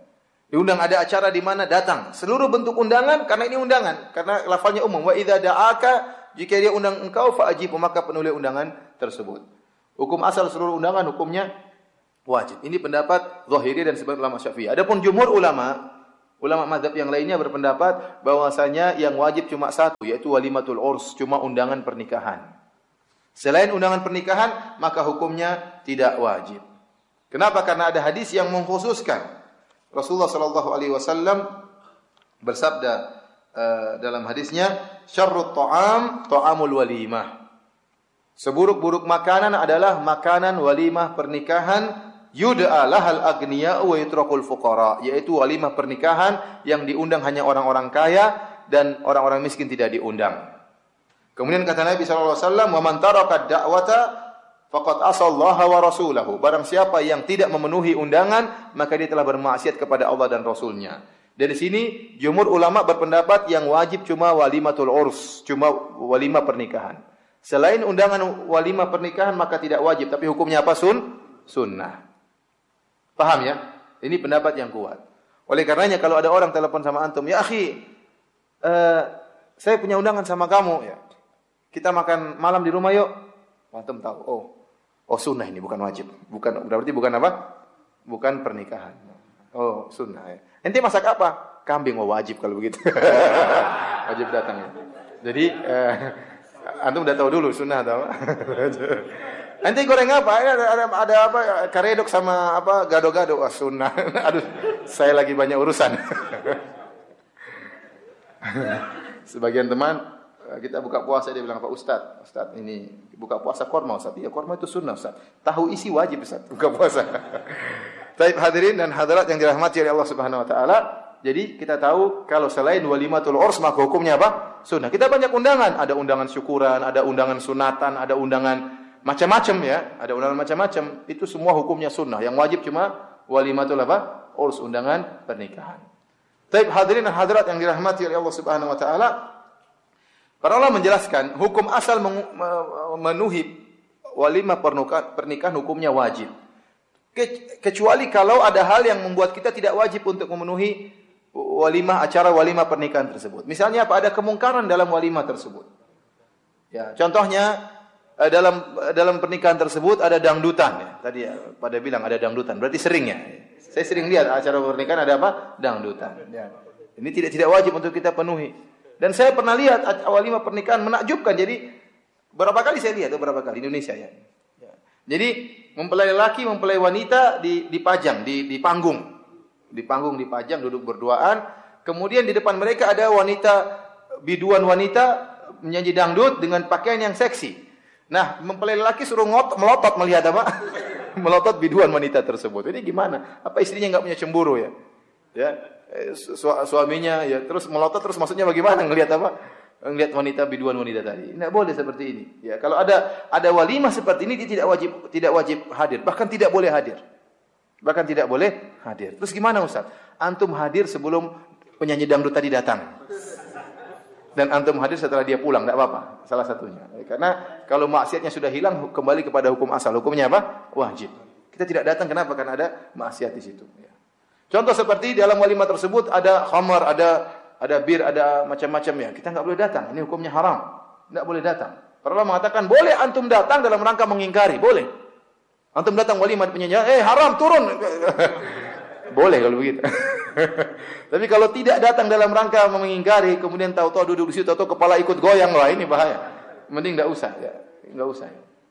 Diundang ada acara di mana datang. Seluruh bentuk undangan karena ini undangan, karena lafalnya umum. Wa idza da'aka, jika dia undang engkau fa'ajib, maka penuhi undangan tersebut. Hukum asal seluruh undangan hukumnya wajib. Ini pendapat Zahiri dan sebagian ulama Syafi'i. Adapun jumhur ulama, ulama mazhab yang lainnya berpendapat bahwasanya yang wajib cuma satu, yaitu walimatul urs, cuma undangan pernikahan. Selain undangan pernikahan, maka hukumnya tidak wajib. Kenapa? Karena ada hadis yang mengkhususkan. Rasulullah sallallahu alaihi wasallam bersabda uh, dalam hadisnya, syarrut ta'am ta'amul walimah. Seburuk-buruk makanan adalah makanan walimah pernikahan, yud'a lahal agniya wa yutrakul fuqara, yaitu walimah pernikahan yang diundang hanya orang-orang kaya dan orang-orang miskin tidak diundang. Kemudian kata Nabi sallallahu alaihi wasallam, "Wa man taraka da'wata faqad asallaha wa rasulahu." Barang siapa yang tidak memenuhi undangan, maka dia telah bermaksiat kepada Allah dan Rasulnya. Dari sini jumhur ulama berpendapat yang wajib cuma walimatul urs, cuma walimah pernikahan. Selain undangan walimah pernikahan maka tidak wajib, tapi hukumnya apa? Sun? Sunnah. Paham ya? Ini pendapat yang kuat. Oleh karenanya kalau ada orang telepon sama antum, "Ya akhi, uh, saya punya undangan sama kamu ya. Kita makan malam di rumah yuk." Antum tahu, oh, oh sunnah ini bukan wajib. Bukan, berarti bukan apa? Bukan pernikahan. Oh, sunnah ya. Ente masak apa? Kambing. Oh, wajib kalau begitu. Wajib datang ya. Jadi uh, antum udah tahu dulu sunnah atau apa? Nanti goreng apa? Ada, ada, ada apa? Karedok sama apa? Gado-gado. Wah, sunnah. Aduh, saya lagi banyak urusan. Sebagian teman kita buka puasa dia bilang, "Pak Ustaz, Ustaz ini buka puasa korma Ustaz." Iya, korma itu sunnah Ustaz. Tahu isi wajib Ustaz buka puasa. Baik hadirin dan hadirat yang dirahmati oleh Allah Subhanahu wa taala. Jadi kita tahu kalau selain walimatul urs maka hukumnya apa? Sunnah. Kita banyak undangan, ada undangan syukuran, ada undangan sunatan, ada undangan macam-macam ya, ada undangan macam-macam. Itu semua hukumnya sunnah. Yang wajib cuma walimatul apa? Urs, undangan pernikahan. Baik hadirin dan hadirat yang dirahmati oleh Allah Subhanahu wa taala. Para ulama menjelaskan hukum asal memenuhi walimah pernikahan hukumnya wajib. Kecuali kalau ada hal yang membuat kita tidak wajib untuk memenuhi walimah, acara walimah pernikahan tersebut. Misalnya apa? Ada kemungkaran dalam walimah tersebut. Ya, contohnya dalam dalam pernikahan tersebut ada dangdutan ya. Tadi ya, pada bilang ada dangdutan. Berarti sering ya. Saya sering lihat acara pernikahan ada apa? Dangdutan. Ya. Ini tidak tidak wajib untuk kita penuhi. Dan saya pernah lihat walimah pernikahan menakjubkan. Jadi berapa kali saya lihat, berapa kali di Indonesia ya. Ya. Jadi mempelai laki, mempelai wanita di dipajang di di panggung. Di panggung dipajang duduk berduaan. Kemudian di depan mereka ada wanita, biduan wanita menyanyi dangdut dengan pakaian yang seksi. Nah, mempelai laki suruh ngot, melotot melihat apa? Melotot biduan wanita tersebut. Ini gimana? Apa istrinya enggak punya cemburu ya? Ya. Su suaminya ya terus melotot terus maksudnya bagaimana ngelihat apa? Ngelihat wanita biduan wanita tadi. Tidak boleh seperti ini. Ya, kalau ada ada walimah seperti ini dia tidak wajib tidak wajib hadir, bahkan tidak boleh hadir. Bahkan tidak boleh hadir. Terus gimana Ustaz? Antum hadir sebelum penyanyi dangdut tadi datang. Dan antum hadir setelah dia pulang, tidak apa-apa. Salah satunya. Karena kalau maksiatnya sudah hilang kembali kepada hukum asal. Hukumnya apa? Wajib. Kita tidak datang kenapa? Karena ada maksiat di situ. Ya. Contoh seperti dalam walimah tersebut ada khamar, ada ada bir, ada macam-macam ya. Kita enggak boleh datang. Ini hukumnya haram. Enggak boleh datang. Para ulama mengatakan boleh antum datang dalam rangka mengingkari, boleh. Antum datang walimah penyanyi, eh haram turun. Boleh kalau begitu. Tapi kalau tidak datang dalam rangka mengingkari, kemudian tahu-tahu duduk di situ, tahu-tahu kepala ikut goyang, wah ini bahaya. Mending enggak usah ya. Enggak usah.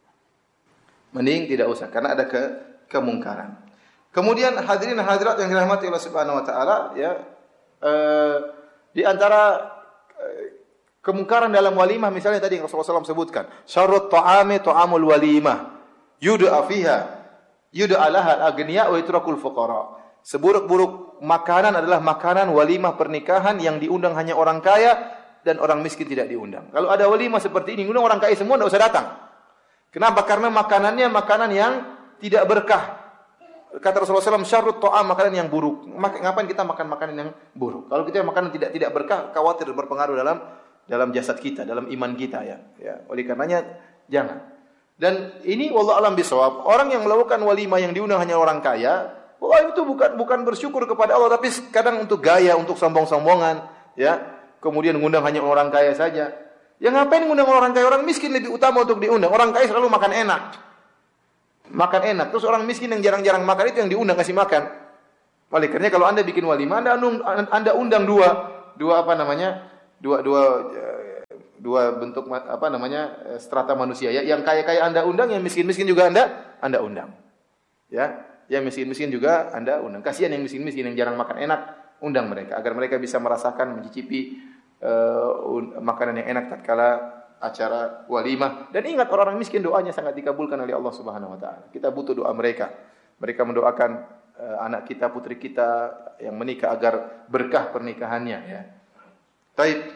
Mending tidak usah karena ada ke kemungkaran. Kemudian hadirin dan hadirat yang dirahmati Allah Subhanahu wa taala ya, eh, di antara eh, kemungkaran dalam walimah misalnya tadi Rasulullah shallallahu alaihi wasallam sebutkan, syarrut ta'ami ta'amul walimah yud'a fiha yud'a laha al-aghniya wa yutrakul fuqara. Seburuk-buruk makanan adalah makanan walimah pernikahan yang diundang hanya orang kaya dan orang miskin tidak diundang. Kalau ada walimah seperti ini, undang orang kaya semua tidak usah datang. Kenapa? Karena makanannya makanan yang tidak berkah. Kata Rasulullah shallallahu alaihi wasallam, syarrut ta'am, makanan yang buruk. Ngapain kita makan makanan yang buruk? Kalau kita makan tidak tidak berkah, khawatir berpengaruh dalam dalam jasad kita, dalam iman kita ya. Ya, oleh karenanya jangan. Dan ini wallahu alam bisawab, orang yang melakukan walimah yang diundang hanya orang kaya, Oh, itu bukan bukan bersyukur kepada Allah, tapi kadang untuk gaya, untuk sombong-sombongan, ya. Kemudian ngundang hanya orang kaya saja. Ya ngapain ngundang orang kaya? Orang miskin lebih utama untuk diundang. Orang kaya selalu makan enak. Makan enak. Terus orang miskin yang jarang-jarang makan itu yang diundang kasih makan. Oleh karena kalau Anda bikin walimah, Anda undang, Anda undang dua, dua apa namanya? Dua dua dua bentuk apa namanya? Strata manusia ya. Yang kaya-kaya Anda undang, yang miskin-miskin juga Anda Anda undang. Ya, yang miskin-miskin juga Anda undang. Kasihan yang miskin-miskin yang jarang makan enak, undang mereka agar mereka bisa merasakan mencicipi uh, makanan yang enak tatkala acara walimah. Dan ingat orang-orang miskin doanya sangat dikabulkan oleh Allah Subhanahu wa taala. Kita butuh doa mereka. Mereka mendoakan uh, anak kita, putri kita yang menikah agar berkah pernikahannya ya. Baik.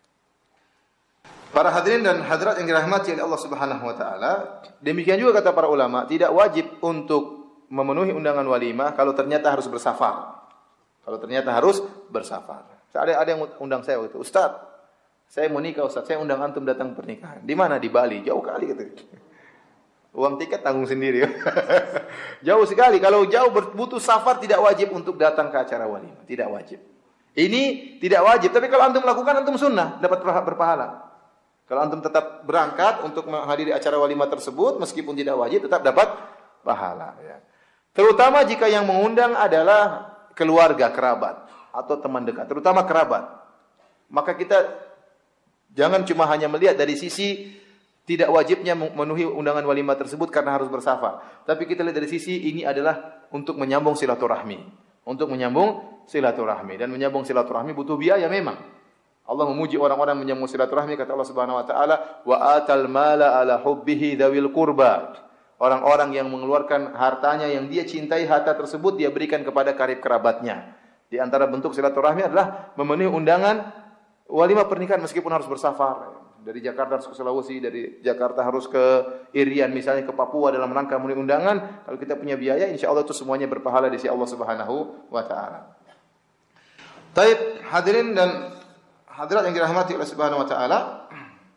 Para hadirin dan hadirat yang dirahmati oleh Allah Subhanahu wa taala, demikian juga kata para ulama, tidak wajib untuk memenuhi undangan walimah kalau ternyata harus bersafar. Kalau ternyata harus bersafar. Ada ada yang undang saya waktu itu, Ustaz, saya mau nikah Ustaz, saya undang antum datang pernikahan. Di mana? Di Bali. Jauh kali gitu. Uang tiket tanggung sendiri. Jauh sekali. Kalau jauh butuh safar tidak wajib untuk datang ke acara walimah, tidak wajib. Ini tidak wajib, tapi kalau antum lakukan antum sunnah, dapat berpahala. Kalau antum tetap berangkat untuk menghadiri acara walimah tersebut meskipun tidak wajib tetap dapat pahala ya. Terutama jika yang mengundang adalah keluarga, kerabat atau teman dekat, terutama kerabat. Maka kita jangan cuma hanya melihat dari sisi tidak wajibnya memenuhi undangan walimah tersebut karena harus bersafar. Tapi kita lihat dari sisi ini adalah untuk menyambung silaturahmi. Untuk menyambung silaturahmi. Dan menyambung silaturahmi butuh biaya memang. Allah memuji orang-orang menyambung silaturahmi, kata Allah Subhanahu wa taala, "Wa atal mala ala hubbihi dzawil qurba." Orang-orang yang mengeluarkan hartanya yang dia cintai, harta tersebut dia berikan kepada karib kerabatnya. Di antara bentuk silaturahmi adalah memenuhi undangan walimah pernikahan meskipun harus bersafar. Dari Jakarta harus ke Sulawesi, dari Jakarta harus ke Irian misalnya, ke Papua dalam rangka memenuhi undangan. Kalau kita punya biaya, insya Allah itu semuanya berpahala di sisi Allah Subhanahu wa taala. Taib, hadirin dan hadirat yang dirahmati oleh Subhanahu wa taala.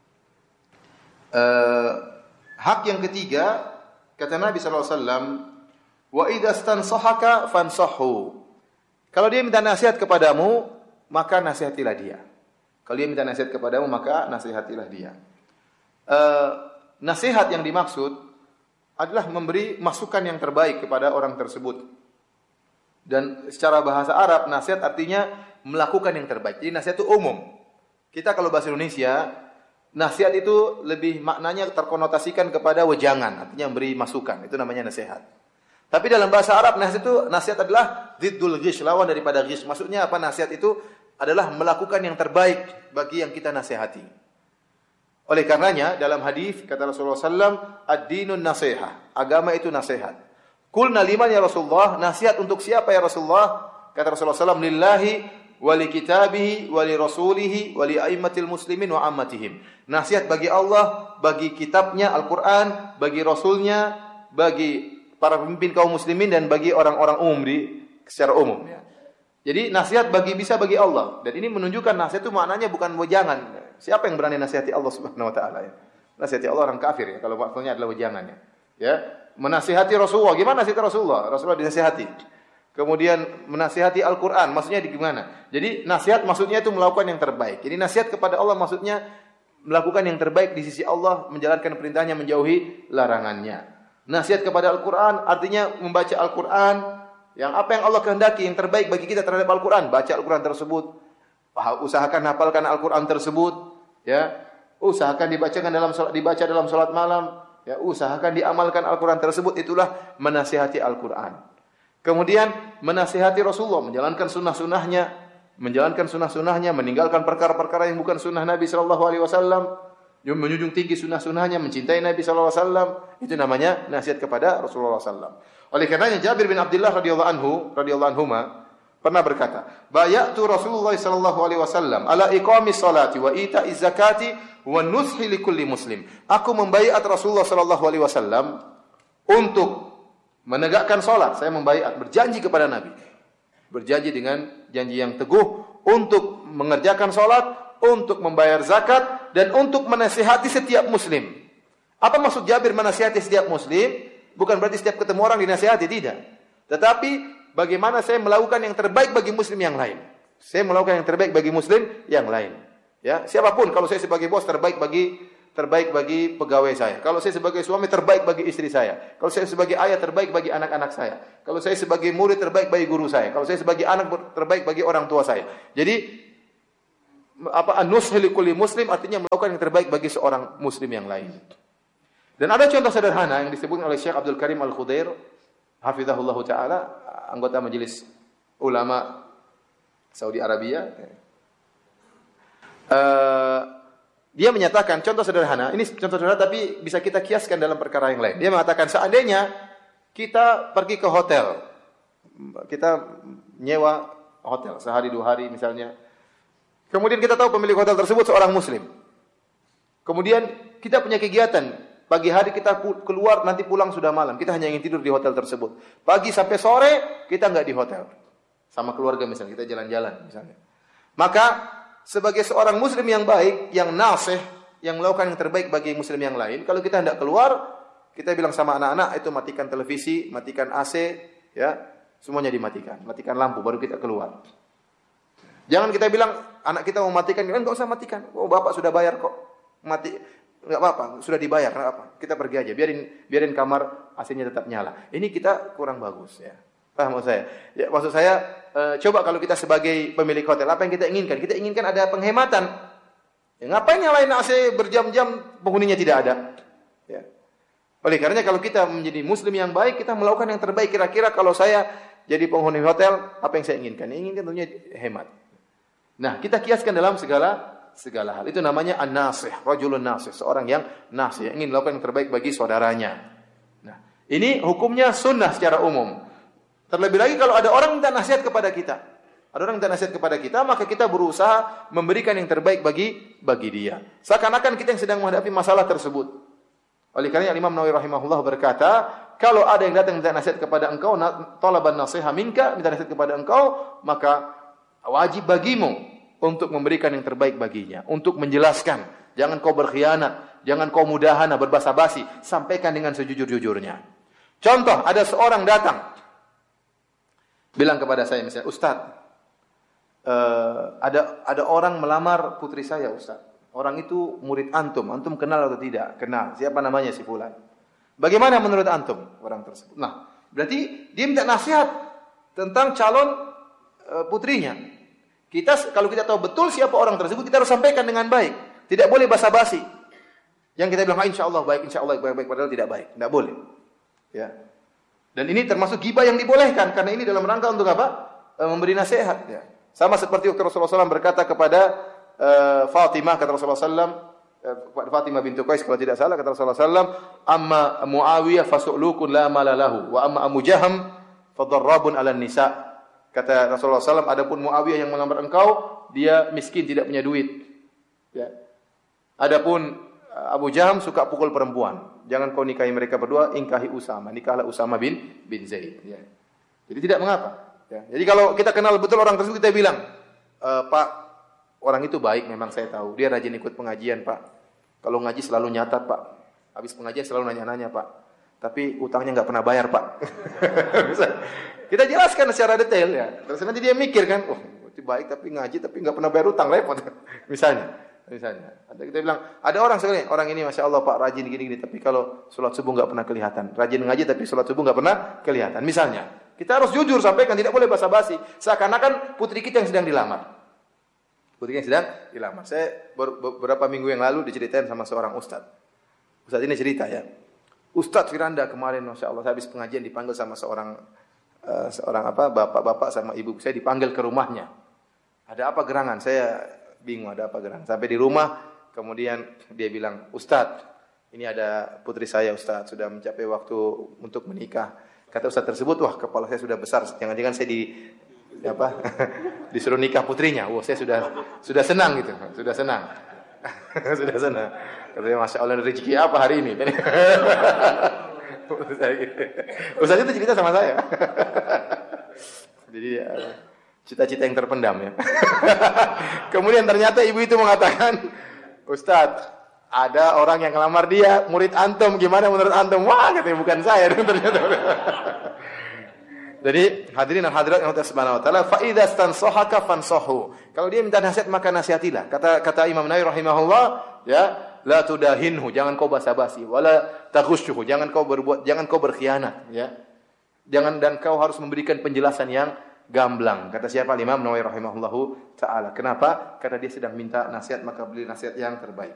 Uh, hak yang ketiga, kata Nabi sallallahu alaihi wasallam, "Wa idza stansahaka fansahhu." Kalau dia minta nasihat kepadamu, maka nasihatilah dia. Kalau dia minta nasihat kepadamu, maka nasihatilah dia. Uh, nasihat yang dimaksud adalah memberi masukan yang terbaik kepada orang tersebut. Dan secara bahasa Arab, nasihat artinya melakukan yang terbaik. Jadi nasihat itu umum. Kita kalau bahasa Indonesia, nasihat itu lebih maknanya terkonotasikan kepada wejangan, artinya memberi masukan. Itu namanya nasihat. Tapi dalam bahasa Arab, nasihat itu nasihat adalah ziddul ghish, lawan daripada ghish. Maksudnya apa? Nasihat itu adalah melakukan yang terbaik bagi yang kita nasihati. Oleh karenanya dalam hadis kata Rasulullah sallallahu alaihi wasallam, ad-dinun nasiha, agama itu nasihat. Qulna liman ya Rasulullah, nasihat untuk siapa ya Rasulullah? Kata Rasulullah sallallahu alaihi wasallam, lillahi wa li kitabihi wa li rasulihi wa li aimmatil muslimin wa ammatihim. Nasihat bagi Allah, bagi kitabnya Al-Qur'an, bagi rasulnya, bagi para pemimpin kaum muslimin dan bagi orang-orang umum di secara umum ya. Jadi nasihat bagi bisa bagi Allah, dan ini menunjukkan nasihat itu maknanya bukan wejangan. Siapa yang berani nasihati Allah Subhanahu wa taala ya? Nasihati Allah orang kafir ya, kalau maksudnya adalah wejangan ya. Ya, menasihati Rasulullah, gimana nasihati Rasulullah? Rasulullah dinasihati. Kemudian menasihati Al-Qur'an, maksudnya di gimana? Jadi nasihat maksudnya itu melakukan yang terbaik. Jadi nasihat kepada Allah maksudnya melakukan yang terbaik di sisi Allah, menjalankan perintahnya, menjauhi larangannya. Nasihat kepada Al-Qur'an artinya membaca Al-Qur'an, yang apa yang Allah kehendaki yang terbaik bagi kita terhadap Al-Qur'an, baca Al-Qur'an tersebut. Usahakan hafalkan Al-Qur'an tersebut, ya. Usahakan dibacakan dalam salat, dibaca dalam salat malam, ya. Usahakan diamalkan Al-Qur'an tersebut, itulah menasihati Al-Qur'an. Kemudian menasihati Rasulullah, menjalankan sunnah-sunnahnya, menjalankan sunnah-sunnahnya, meninggalkan perkara-perkara yang bukan sunnah Nabi sallallahu alaihi wasallam, menjunjung tinggi sunnah-sunnahnya, mencintai Nabi sallallahu alaihi wasallam, itu namanya nasihat kepada Rasulullah sallallahu alaihi wasallam. Oleh karenanya Jabir bin Abdullah radhiyallahu anhu radhiyallahu anhuma pernah berkata, "Bayatu Rasulullah sallallahu alaihi wasallam ala iqamis salati wa ita'iz zakati wa nushi likulli muslim." Aku membaiat Rasulullah sallallahu alaihi wasallam untuk menegakkan salat. Saya membaiat, berjanji kepada Nabi. Berjanji dengan janji yang teguh untuk mengerjakan salat, untuk membayar zakat, dan untuk menasihati setiap muslim. Apa maksud Jabir menasihati setiap muslim? Bukan berarti setiap ketemu orang dinasihati, tidak. Tetapi bagaimana saya melakukan yang terbaik bagi muslim yang lain. Saya melakukan yang terbaik bagi muslim yang lain. Ya, siapapun, kalau saya sebagai bos terbaik bagi terbaik bagi pegawai saya. Kalau saya sebagai suami terbaik bagi istri saya. Kalau saya sebagai ayah terbaik bagi anak-anak saya. Kalau saya sebagai murid terbaik bagi guru saya. Kalau saya sebagai anak terbaik bagi orang tua saya. Jadi apa an-nush li kulli muslim artinya melakukan yang terbaik bagi seorang muslim yang lain. Dan ada contoh sederhana yang disebutkan oleh Syekh Abdul Karim Al-Khudair hafizahullah taala, anggota majelis ulama Saudi Arabia. Uh, Dia menyatakan, contoh sederhana, ini contoh sederhana tapi bisa kita kiaskan dalam perkara yang lain. Dia mengatakan, seandainya kita pergi ke hotel, kita nyewa hotel sehari dua hari misalnya, kemudian kita tahu pemilik hotel tersebut seorang muslim. Kemudian kita punya kegiatan, pagi hari kita keluar, nanti pulang sudah malam, kita hanya ingin tidur di hotel tersebut. Pagi sampai sore, kita nggak di hotel. Sama keluarga misalnya, kita jalan-jalan misalnya. Maka sebagai seorang muslim yang baik, yang nasih, yang melakukan yang terbaik bagi muslim yang lain, kalau kita hendak keluar, kita bilang sama anak-anak itu matikan televisi, matikan A C, ya, semuanya dimatikan, matikan lampu baru kita keluar. Jangan kita bilang anak kita mau matikan, enggak usah matikan. Oh, bapak sudah bayar kok. Mati enggak apa-apa, sudah dibayar, enggak apa. Kita pergi aja, biarin biarin kamar A C-nya tetap nyala. Ini kita kurang bagus ya. Paham maksud saya? Ya, maksud saya e, coba kalau kita sebagai pemilik hotel, apa yang kita inginkan? Kita inginkan ada penghematan. Ya, ngapain nyalain A C berjam-jam penghuninya tidak ada? Ya. Oleh karenanya kalau kita menjadi muslim yang baik, kita melakukan yang terbaik. Kira-kira kalau saya jadi penghuni hotel, apa yang saya inginkan? Yang inginkan tentunya hemat. Nah, kita kiaskan dalam segala segala hal. Itu namanya an-nasih, rajulun nasih, seorang yang nasih, yang ingin melakukan yang terbaik bagi saudaranya. Nah, ini hukumnya sunnah secara umum. Terlebih lagi kalau ada orang minta nasihat kepada kita. Ada orang minta nasihat kepada kita, maka kita berusaha memberikan yang terbaik bagi bagi dia. Seakan-akan kita yang sedang menghadapi masalah tersebut. Oleh karena Imam Nawawi rahimahullah berkata, kalau ada yang datang minta nasihat kepada engkau, talaban nasiha minka, minta nasihat kepada engkau, maka wajib bagimu untuk memberikan yang terbaik baginya, untuk menjelaskan. Jangan kau berkhianat, jangan kau mudahana, berbasa-basi, sampaikan dengan sejujur-jujurnya. Contoh, ada seorang datang bilang kepada saya misalnya, Ustaz, uh, ada ada orang melamar putri saya, Ustaz. Orang itu murid antum, antum kenal atau tidak? Kenal. Siapa namanya si fulan? Bagaimana menurut antum orang tersebut? Nah, berarti dia minta nasihat tentang calon uh, putrinya. Kita kalau kita tahu betul siapa orang tersebut, kita harus sampaikan dengan baik. Tidak boleh basa-basi. Yang kita bilang, ah, insya Allah baik, insya Allah baik, baik, padahal tidak baik. Tidak boleh. Ya. Dan ini termasuk ghibah yang dibolehkan, karena ini dalam rangka untuk apa? E, memberi nasihat. Ya. Sama seperti waktu Rasulullah shallallahu alaihi wasallam berkata kepada uh, Fatimah, kata Rasulullah shallallahu alaihi wasallam, uh, Fatimah bintu Qais kalau tidak salah, kata Rasulullah shallallahu alaihi wasallam, amma Muawiyah fasu'lukun la malalahu, wa amma Abu Jaham fadarrabun ala nisa. Kata Rasulullah shallallahu alaihi wasallam, adapun Muawiyah yang melamar engkau, dia miskin, tidak punya duit. Ya. Adapun Abu Jaham suka pukul perempuan. Jangan kau nikahi mereka berdua, ingkahi Usama. Nikahlah Usama bin bin Zaid. Ya. Jadi tidak mengapa. Ya. Jadi kalau kita kenal betul orang tersebut, kita bilang, e, Pak, orang itu baik, memang saya tahu. Dia rajin ikut pengajian, Pak. Kalau ngaji selalu nyatat, Pak. Habis pengajian selalu nanya-nanya, Pak. Tapi utangnya nggak pernah bayar, Pak. Kita jelaskan secara detail ya. Terus nanti dia mikir kan, oh itu baik tapi ngaji tapi nggak pernah bayar utang, repot. Misalnya. Misalnya, ada kita bilang, ada orang sekali, orang ini masya Allah Pak rajin gini-gini, tapi kalau sholat subuh nggak pernah kelihatan. Rajin ngaji tapi sholat subuh nggak pernah kelihatan. Misalnya, kita harus jujur sampaikan, tidak boleh basa-basi. Seakan-akan putri kita yang sedang dilamar. Putri yang sedang dilamar. Saya beberapa minggu yang lalu diceritain sama seorang ustadz. Ustadz ini cerita ya, Ustadz Firanda kemarin masya Allah saya habis pengajian dipanggil sama seorang uh, seorang apa bapak-bapak sama ibu saya dipanggil ke rumahnya. Ada apa gerangan? Saya bingung ada apa gerangan. Sampai di rumah, kemudian dia bilang, Ustadz, ini ada putri saya Ustadz, sudah mencapai waktu untuk menikah. Kata Ustadz tersebut, wah kepala saya sudah besar, jangan-jangan saya di apa disuruh nikah putrinya. Wah saya sudah sudah senang gitu, sudah senang, sudah senang. Katanya masya Allah rezeki apa hari ini? Ustadz itu cerita sama saya. Jadi cita-cita yang terpendam ya. Kemudian ternyata ibu itu mengatakan, Ustadz, ada orang yang ngelamar dia, murid antum, gimana menurut antum? Wah, katanya bukan saya. Ternyata. Jadi hadirin dan hadirat yang Allah Subhanahu wa taala, fa idza stansahaka fansahu. Kalau dia minta nasihat maka nasihatilah. Kata kata Imam Nawawi rahimahullah, ya, la tudahinhu, jangan kau basa-basi, wala taghushuhu, jangan kau berbuat, jangan kau berkhianat, ya. Jangan, dan kau harus memberikan penjelasan yang gamblang. Kata siapa? Imam Nawawi rahimahullahu taala. Kenapa? Karena dia sedang minta nasihat, maka beri nasihat yang terbaik.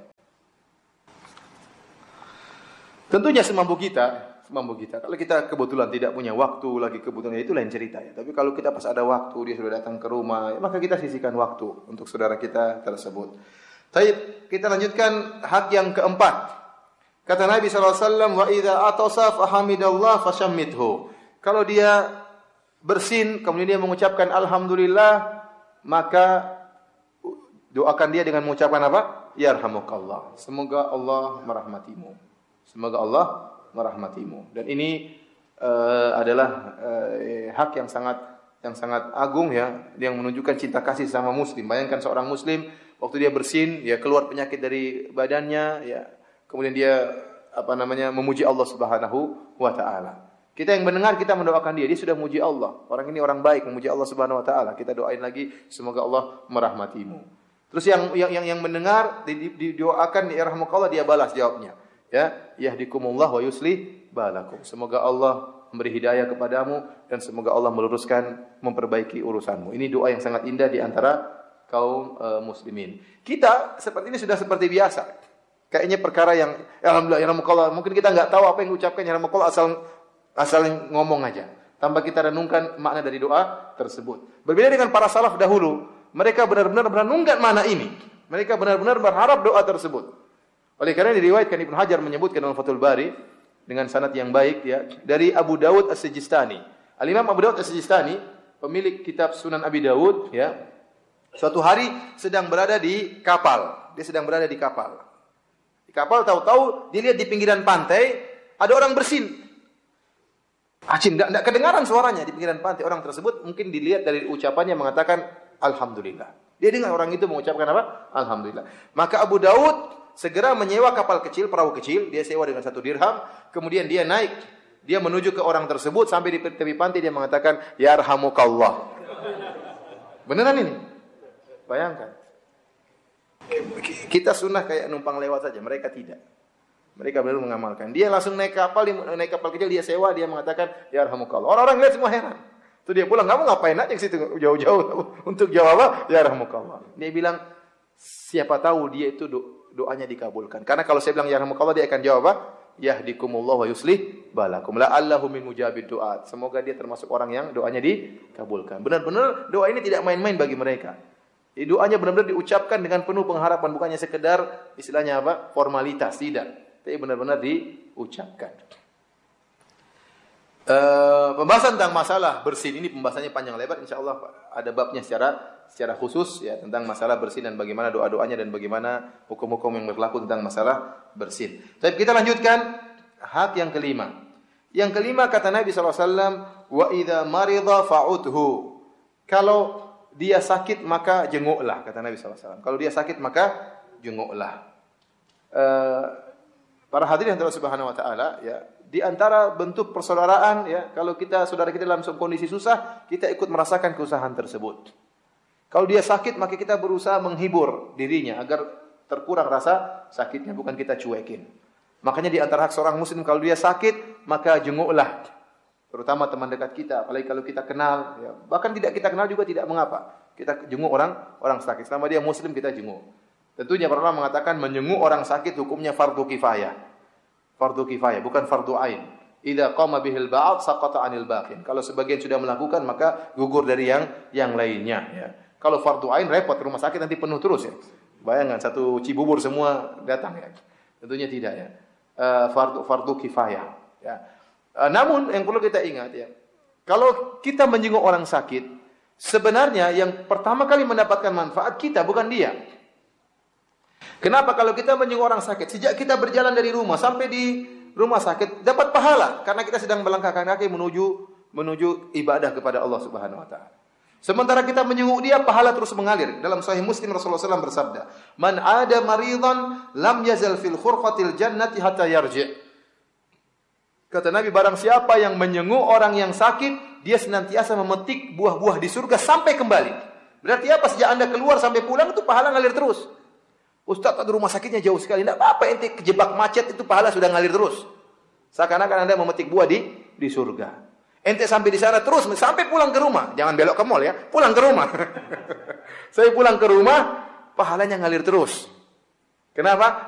Tentunya semampu kita, semampu kita. Kalau kita kebetulan tidak punya waktu lagi kebetulan, itu lain cerita ya. Tapi kalau kita pas ada waktu, dia sudah datang ke rumah, ya, maka kita sisihkan waktu untuk saudara kita tersebut. Baik, kita lanjutkan hak yang keempat. Kata Nabi sallallahu alaihi wasallam, wa idza atasa fahamidallah fashammithu. Kalau dia bersin kemudian dia mengucapkan alhamdulillah, maka doakan dia dengan mengucapkan apa? Yarhamukallah. Semoga Allah merahmatimu. Semoga Allah merahmatimu. Dan ini uh, adalah uh, hak yang sangat yang sangat agung ya, yang menunjukkan cinta kasih sama muslim. Bayangkan seorang muslim waktu dia bersin, ya keluar penyakit dari badannya, ya kemudian dia apa namanya memuji Allah Subhanahu wa taala. Kita yang mendengar, kita mendoakan dia, dia sudah memuji Allah. Orang ini orang baik, memuji Allah Subhanahu wa taala. Kita doain lagi, semoga Allah merahmatimu. Terus yang yang yang, yang mendengar didoakan ya rahmukallah, dia balas jawabnya. Ya, yahdikumullah wa yuslih balakum. Semoga Allah memberi hidayah kepadamu dan semoga Allah meluruskan, memperbaiki urusanmu. Ini doa yang sangat indah di antara kaum uh, muslimin. Kita seperti ini sudah seperti biasa. Kayaknya perkara yang alhamdulillah ya rahmukallah, mungkin kita enggak tahu apa yang diucapkan ya rahmukallah, asal asal ngomong aja tanpa kita renungkan makna dari doa tersebut. Berbeda dengan para salaf dahulu, mereka benar-benar merenungkan makna ini. Mereka benar-benar berharap doa tersebut. Oleh karena diriwayatkan Ibnu Hajar menyebutkan dalam Fathul Bari dengan sanad yang baik ya dari Abu Dawud As-Sijistani. Al-Imam Abu Dawud As-Sijistani, pemilik kitab Sunan Abi Dawud ya, suatu hari sedang berada di kapal. Dia sedang berada di kapal. Di kapal tahu-tahu dilihat di pinggiran pantai ada orang bersin. Acim, enggak enggak kedengaran suaranya di pinggiran pantai. Orang tersebut mungkin dilihat dari ucapannya mengatakan alhamdulillah. Dia dengar orang itu mengucapkan apa? Alhamdulillah. Maka Abu Dawud segera menyewa kapal kecil, perahu kecil, dia sewa dengan satu dirham, kemudian dia naik, dia menuju ke orang tersebut, sampai di tepi pantai dia mengatakan, yarhamukallah. Beneran ini? Bayangkan. Kita sunnah kayak numpang lewat saja, mereka tidak. Mereka benar mengamalkan. Dia langsung naik kapal, naik kapal kecil, dia sewa, dia mengatakan, yarhamukallah. Orang-orang lihat semua heran. Itu dia pulang, kamu ngapain aja ke situ jauh-jauh untuk jawab, yarhamukallah. Dia bilang, siapa tahu dia itu do doanya dikabulkan. Karena kalau saya bilang yarhamukallah, dia akan jawab apa? Yahdikumullah wa yuslih balakum. La'allahu min mujabid du'at. Semoga dia termasuk orang yang doanya dikabulkan. Benar-benar doa ini tidak main-main bagi mereka. Jadi doanya benar-benar diucapkan dengan penuh pengharapan, bukannya sekedar istilahnya apa? Formalitas, tidak. Tapi benar-benar diucapkan. Uh, pembahasan tentang masalah bersin ini pembahasannya panjang lebar, insyaallah ada babnya secara secara khusus ya tentang masalah bersin dan bagaimana doa-doanya dan bagaimana hukum-hukum yang berlaku tentang masalah bersin. Tapi kita lanjutkan hak yang kelima. Yang kelima kata Nabi sallallahu alaihi wasallam, wa idza marida fa'udhu. Kalau dia sakit maka jenguklah, kata Nabi sallallahu alaihi wasallam. Kalau dia sakit maka jenguklah. Uh, para hadirin Allah Subhanahu wa taala ya, di antara bentuk persaudaraan ya, kalau kita saudara kita dalam kondisi susah, kita ikut merasakan kesusahan tersebut. Kalau dia sakit, maka kita berusaha menghibur dirinya agar terkurang rasa sakitnya, bukan kita cuekin. Makanya di antara hak seorang muslim, kalau dia sakit, maka jenguklah. Terutama teman dekat kita, apalagi kalau kita kenal, ya, bahkan tidak kita kenal juga tidak mengapa. Kita jenguk orang orang sakit. Selama dia muslim, kita jenguk. Tentunya para ulama mengatakan menjenguk orang sakit hukumnya fardu kifayah. Fardu kifayah, bukan fardu ain. Idza qama bihil ba'd saqata 'anil baqin. Kalau sebagian sudah melakukan, maka gugur dari yang yang lainnya ya. Kalau fardu ain repot, rumah sakit nanti penuh terus ya. Bayangkan satu Cibubur semua datang ya. Tentunya tidak ya. Uh, fardu fardu kifayah ya. Uh, namun yang perlu kita ingat ya, kalau kita menjenguk orang sakit, sebenarnya yang pertama kali mendapatkan manfaat kita, bukan dia. Kenapa? Kalau kita menjenguk orang sakit, sejak kita berjalan dari rumah sampai di rumah sakit dapat pahala karena kita sedang melangkahkan kaki menuju menuju ibadah kepada Allah Subhanahu wa taala. Sementara kita menjenguk dia, pahala terus mengalir. Dalam Sahih Muslim Rasulullah shallallahu alaihi wasallam bersabda, "Man ada maridan lam yazal fil khurfatil jannati hatta yarji'." Kata Nabi, barang siapa yang menjenguk orang yang sakit, dia senantiasa memetik buah-buah di surga sampai kembali. Berarti apa? Sejak Anda keluar sampai pulang itu pahala ngalir terus. Ustaz, tadi rumah sakitnya jauh sekali. Tidak apa-apa, ente kejebak macet itu pahala sudah ngalir terus. Seakan-akan Anda memetik buah di di surga. Ente sampai di sana terus sampai pulang ke rumah. Jangan belok ke mall ya, pulang ke rumah. Saya pulang ke rumah, pahalanya ngalir terus. Kenapa?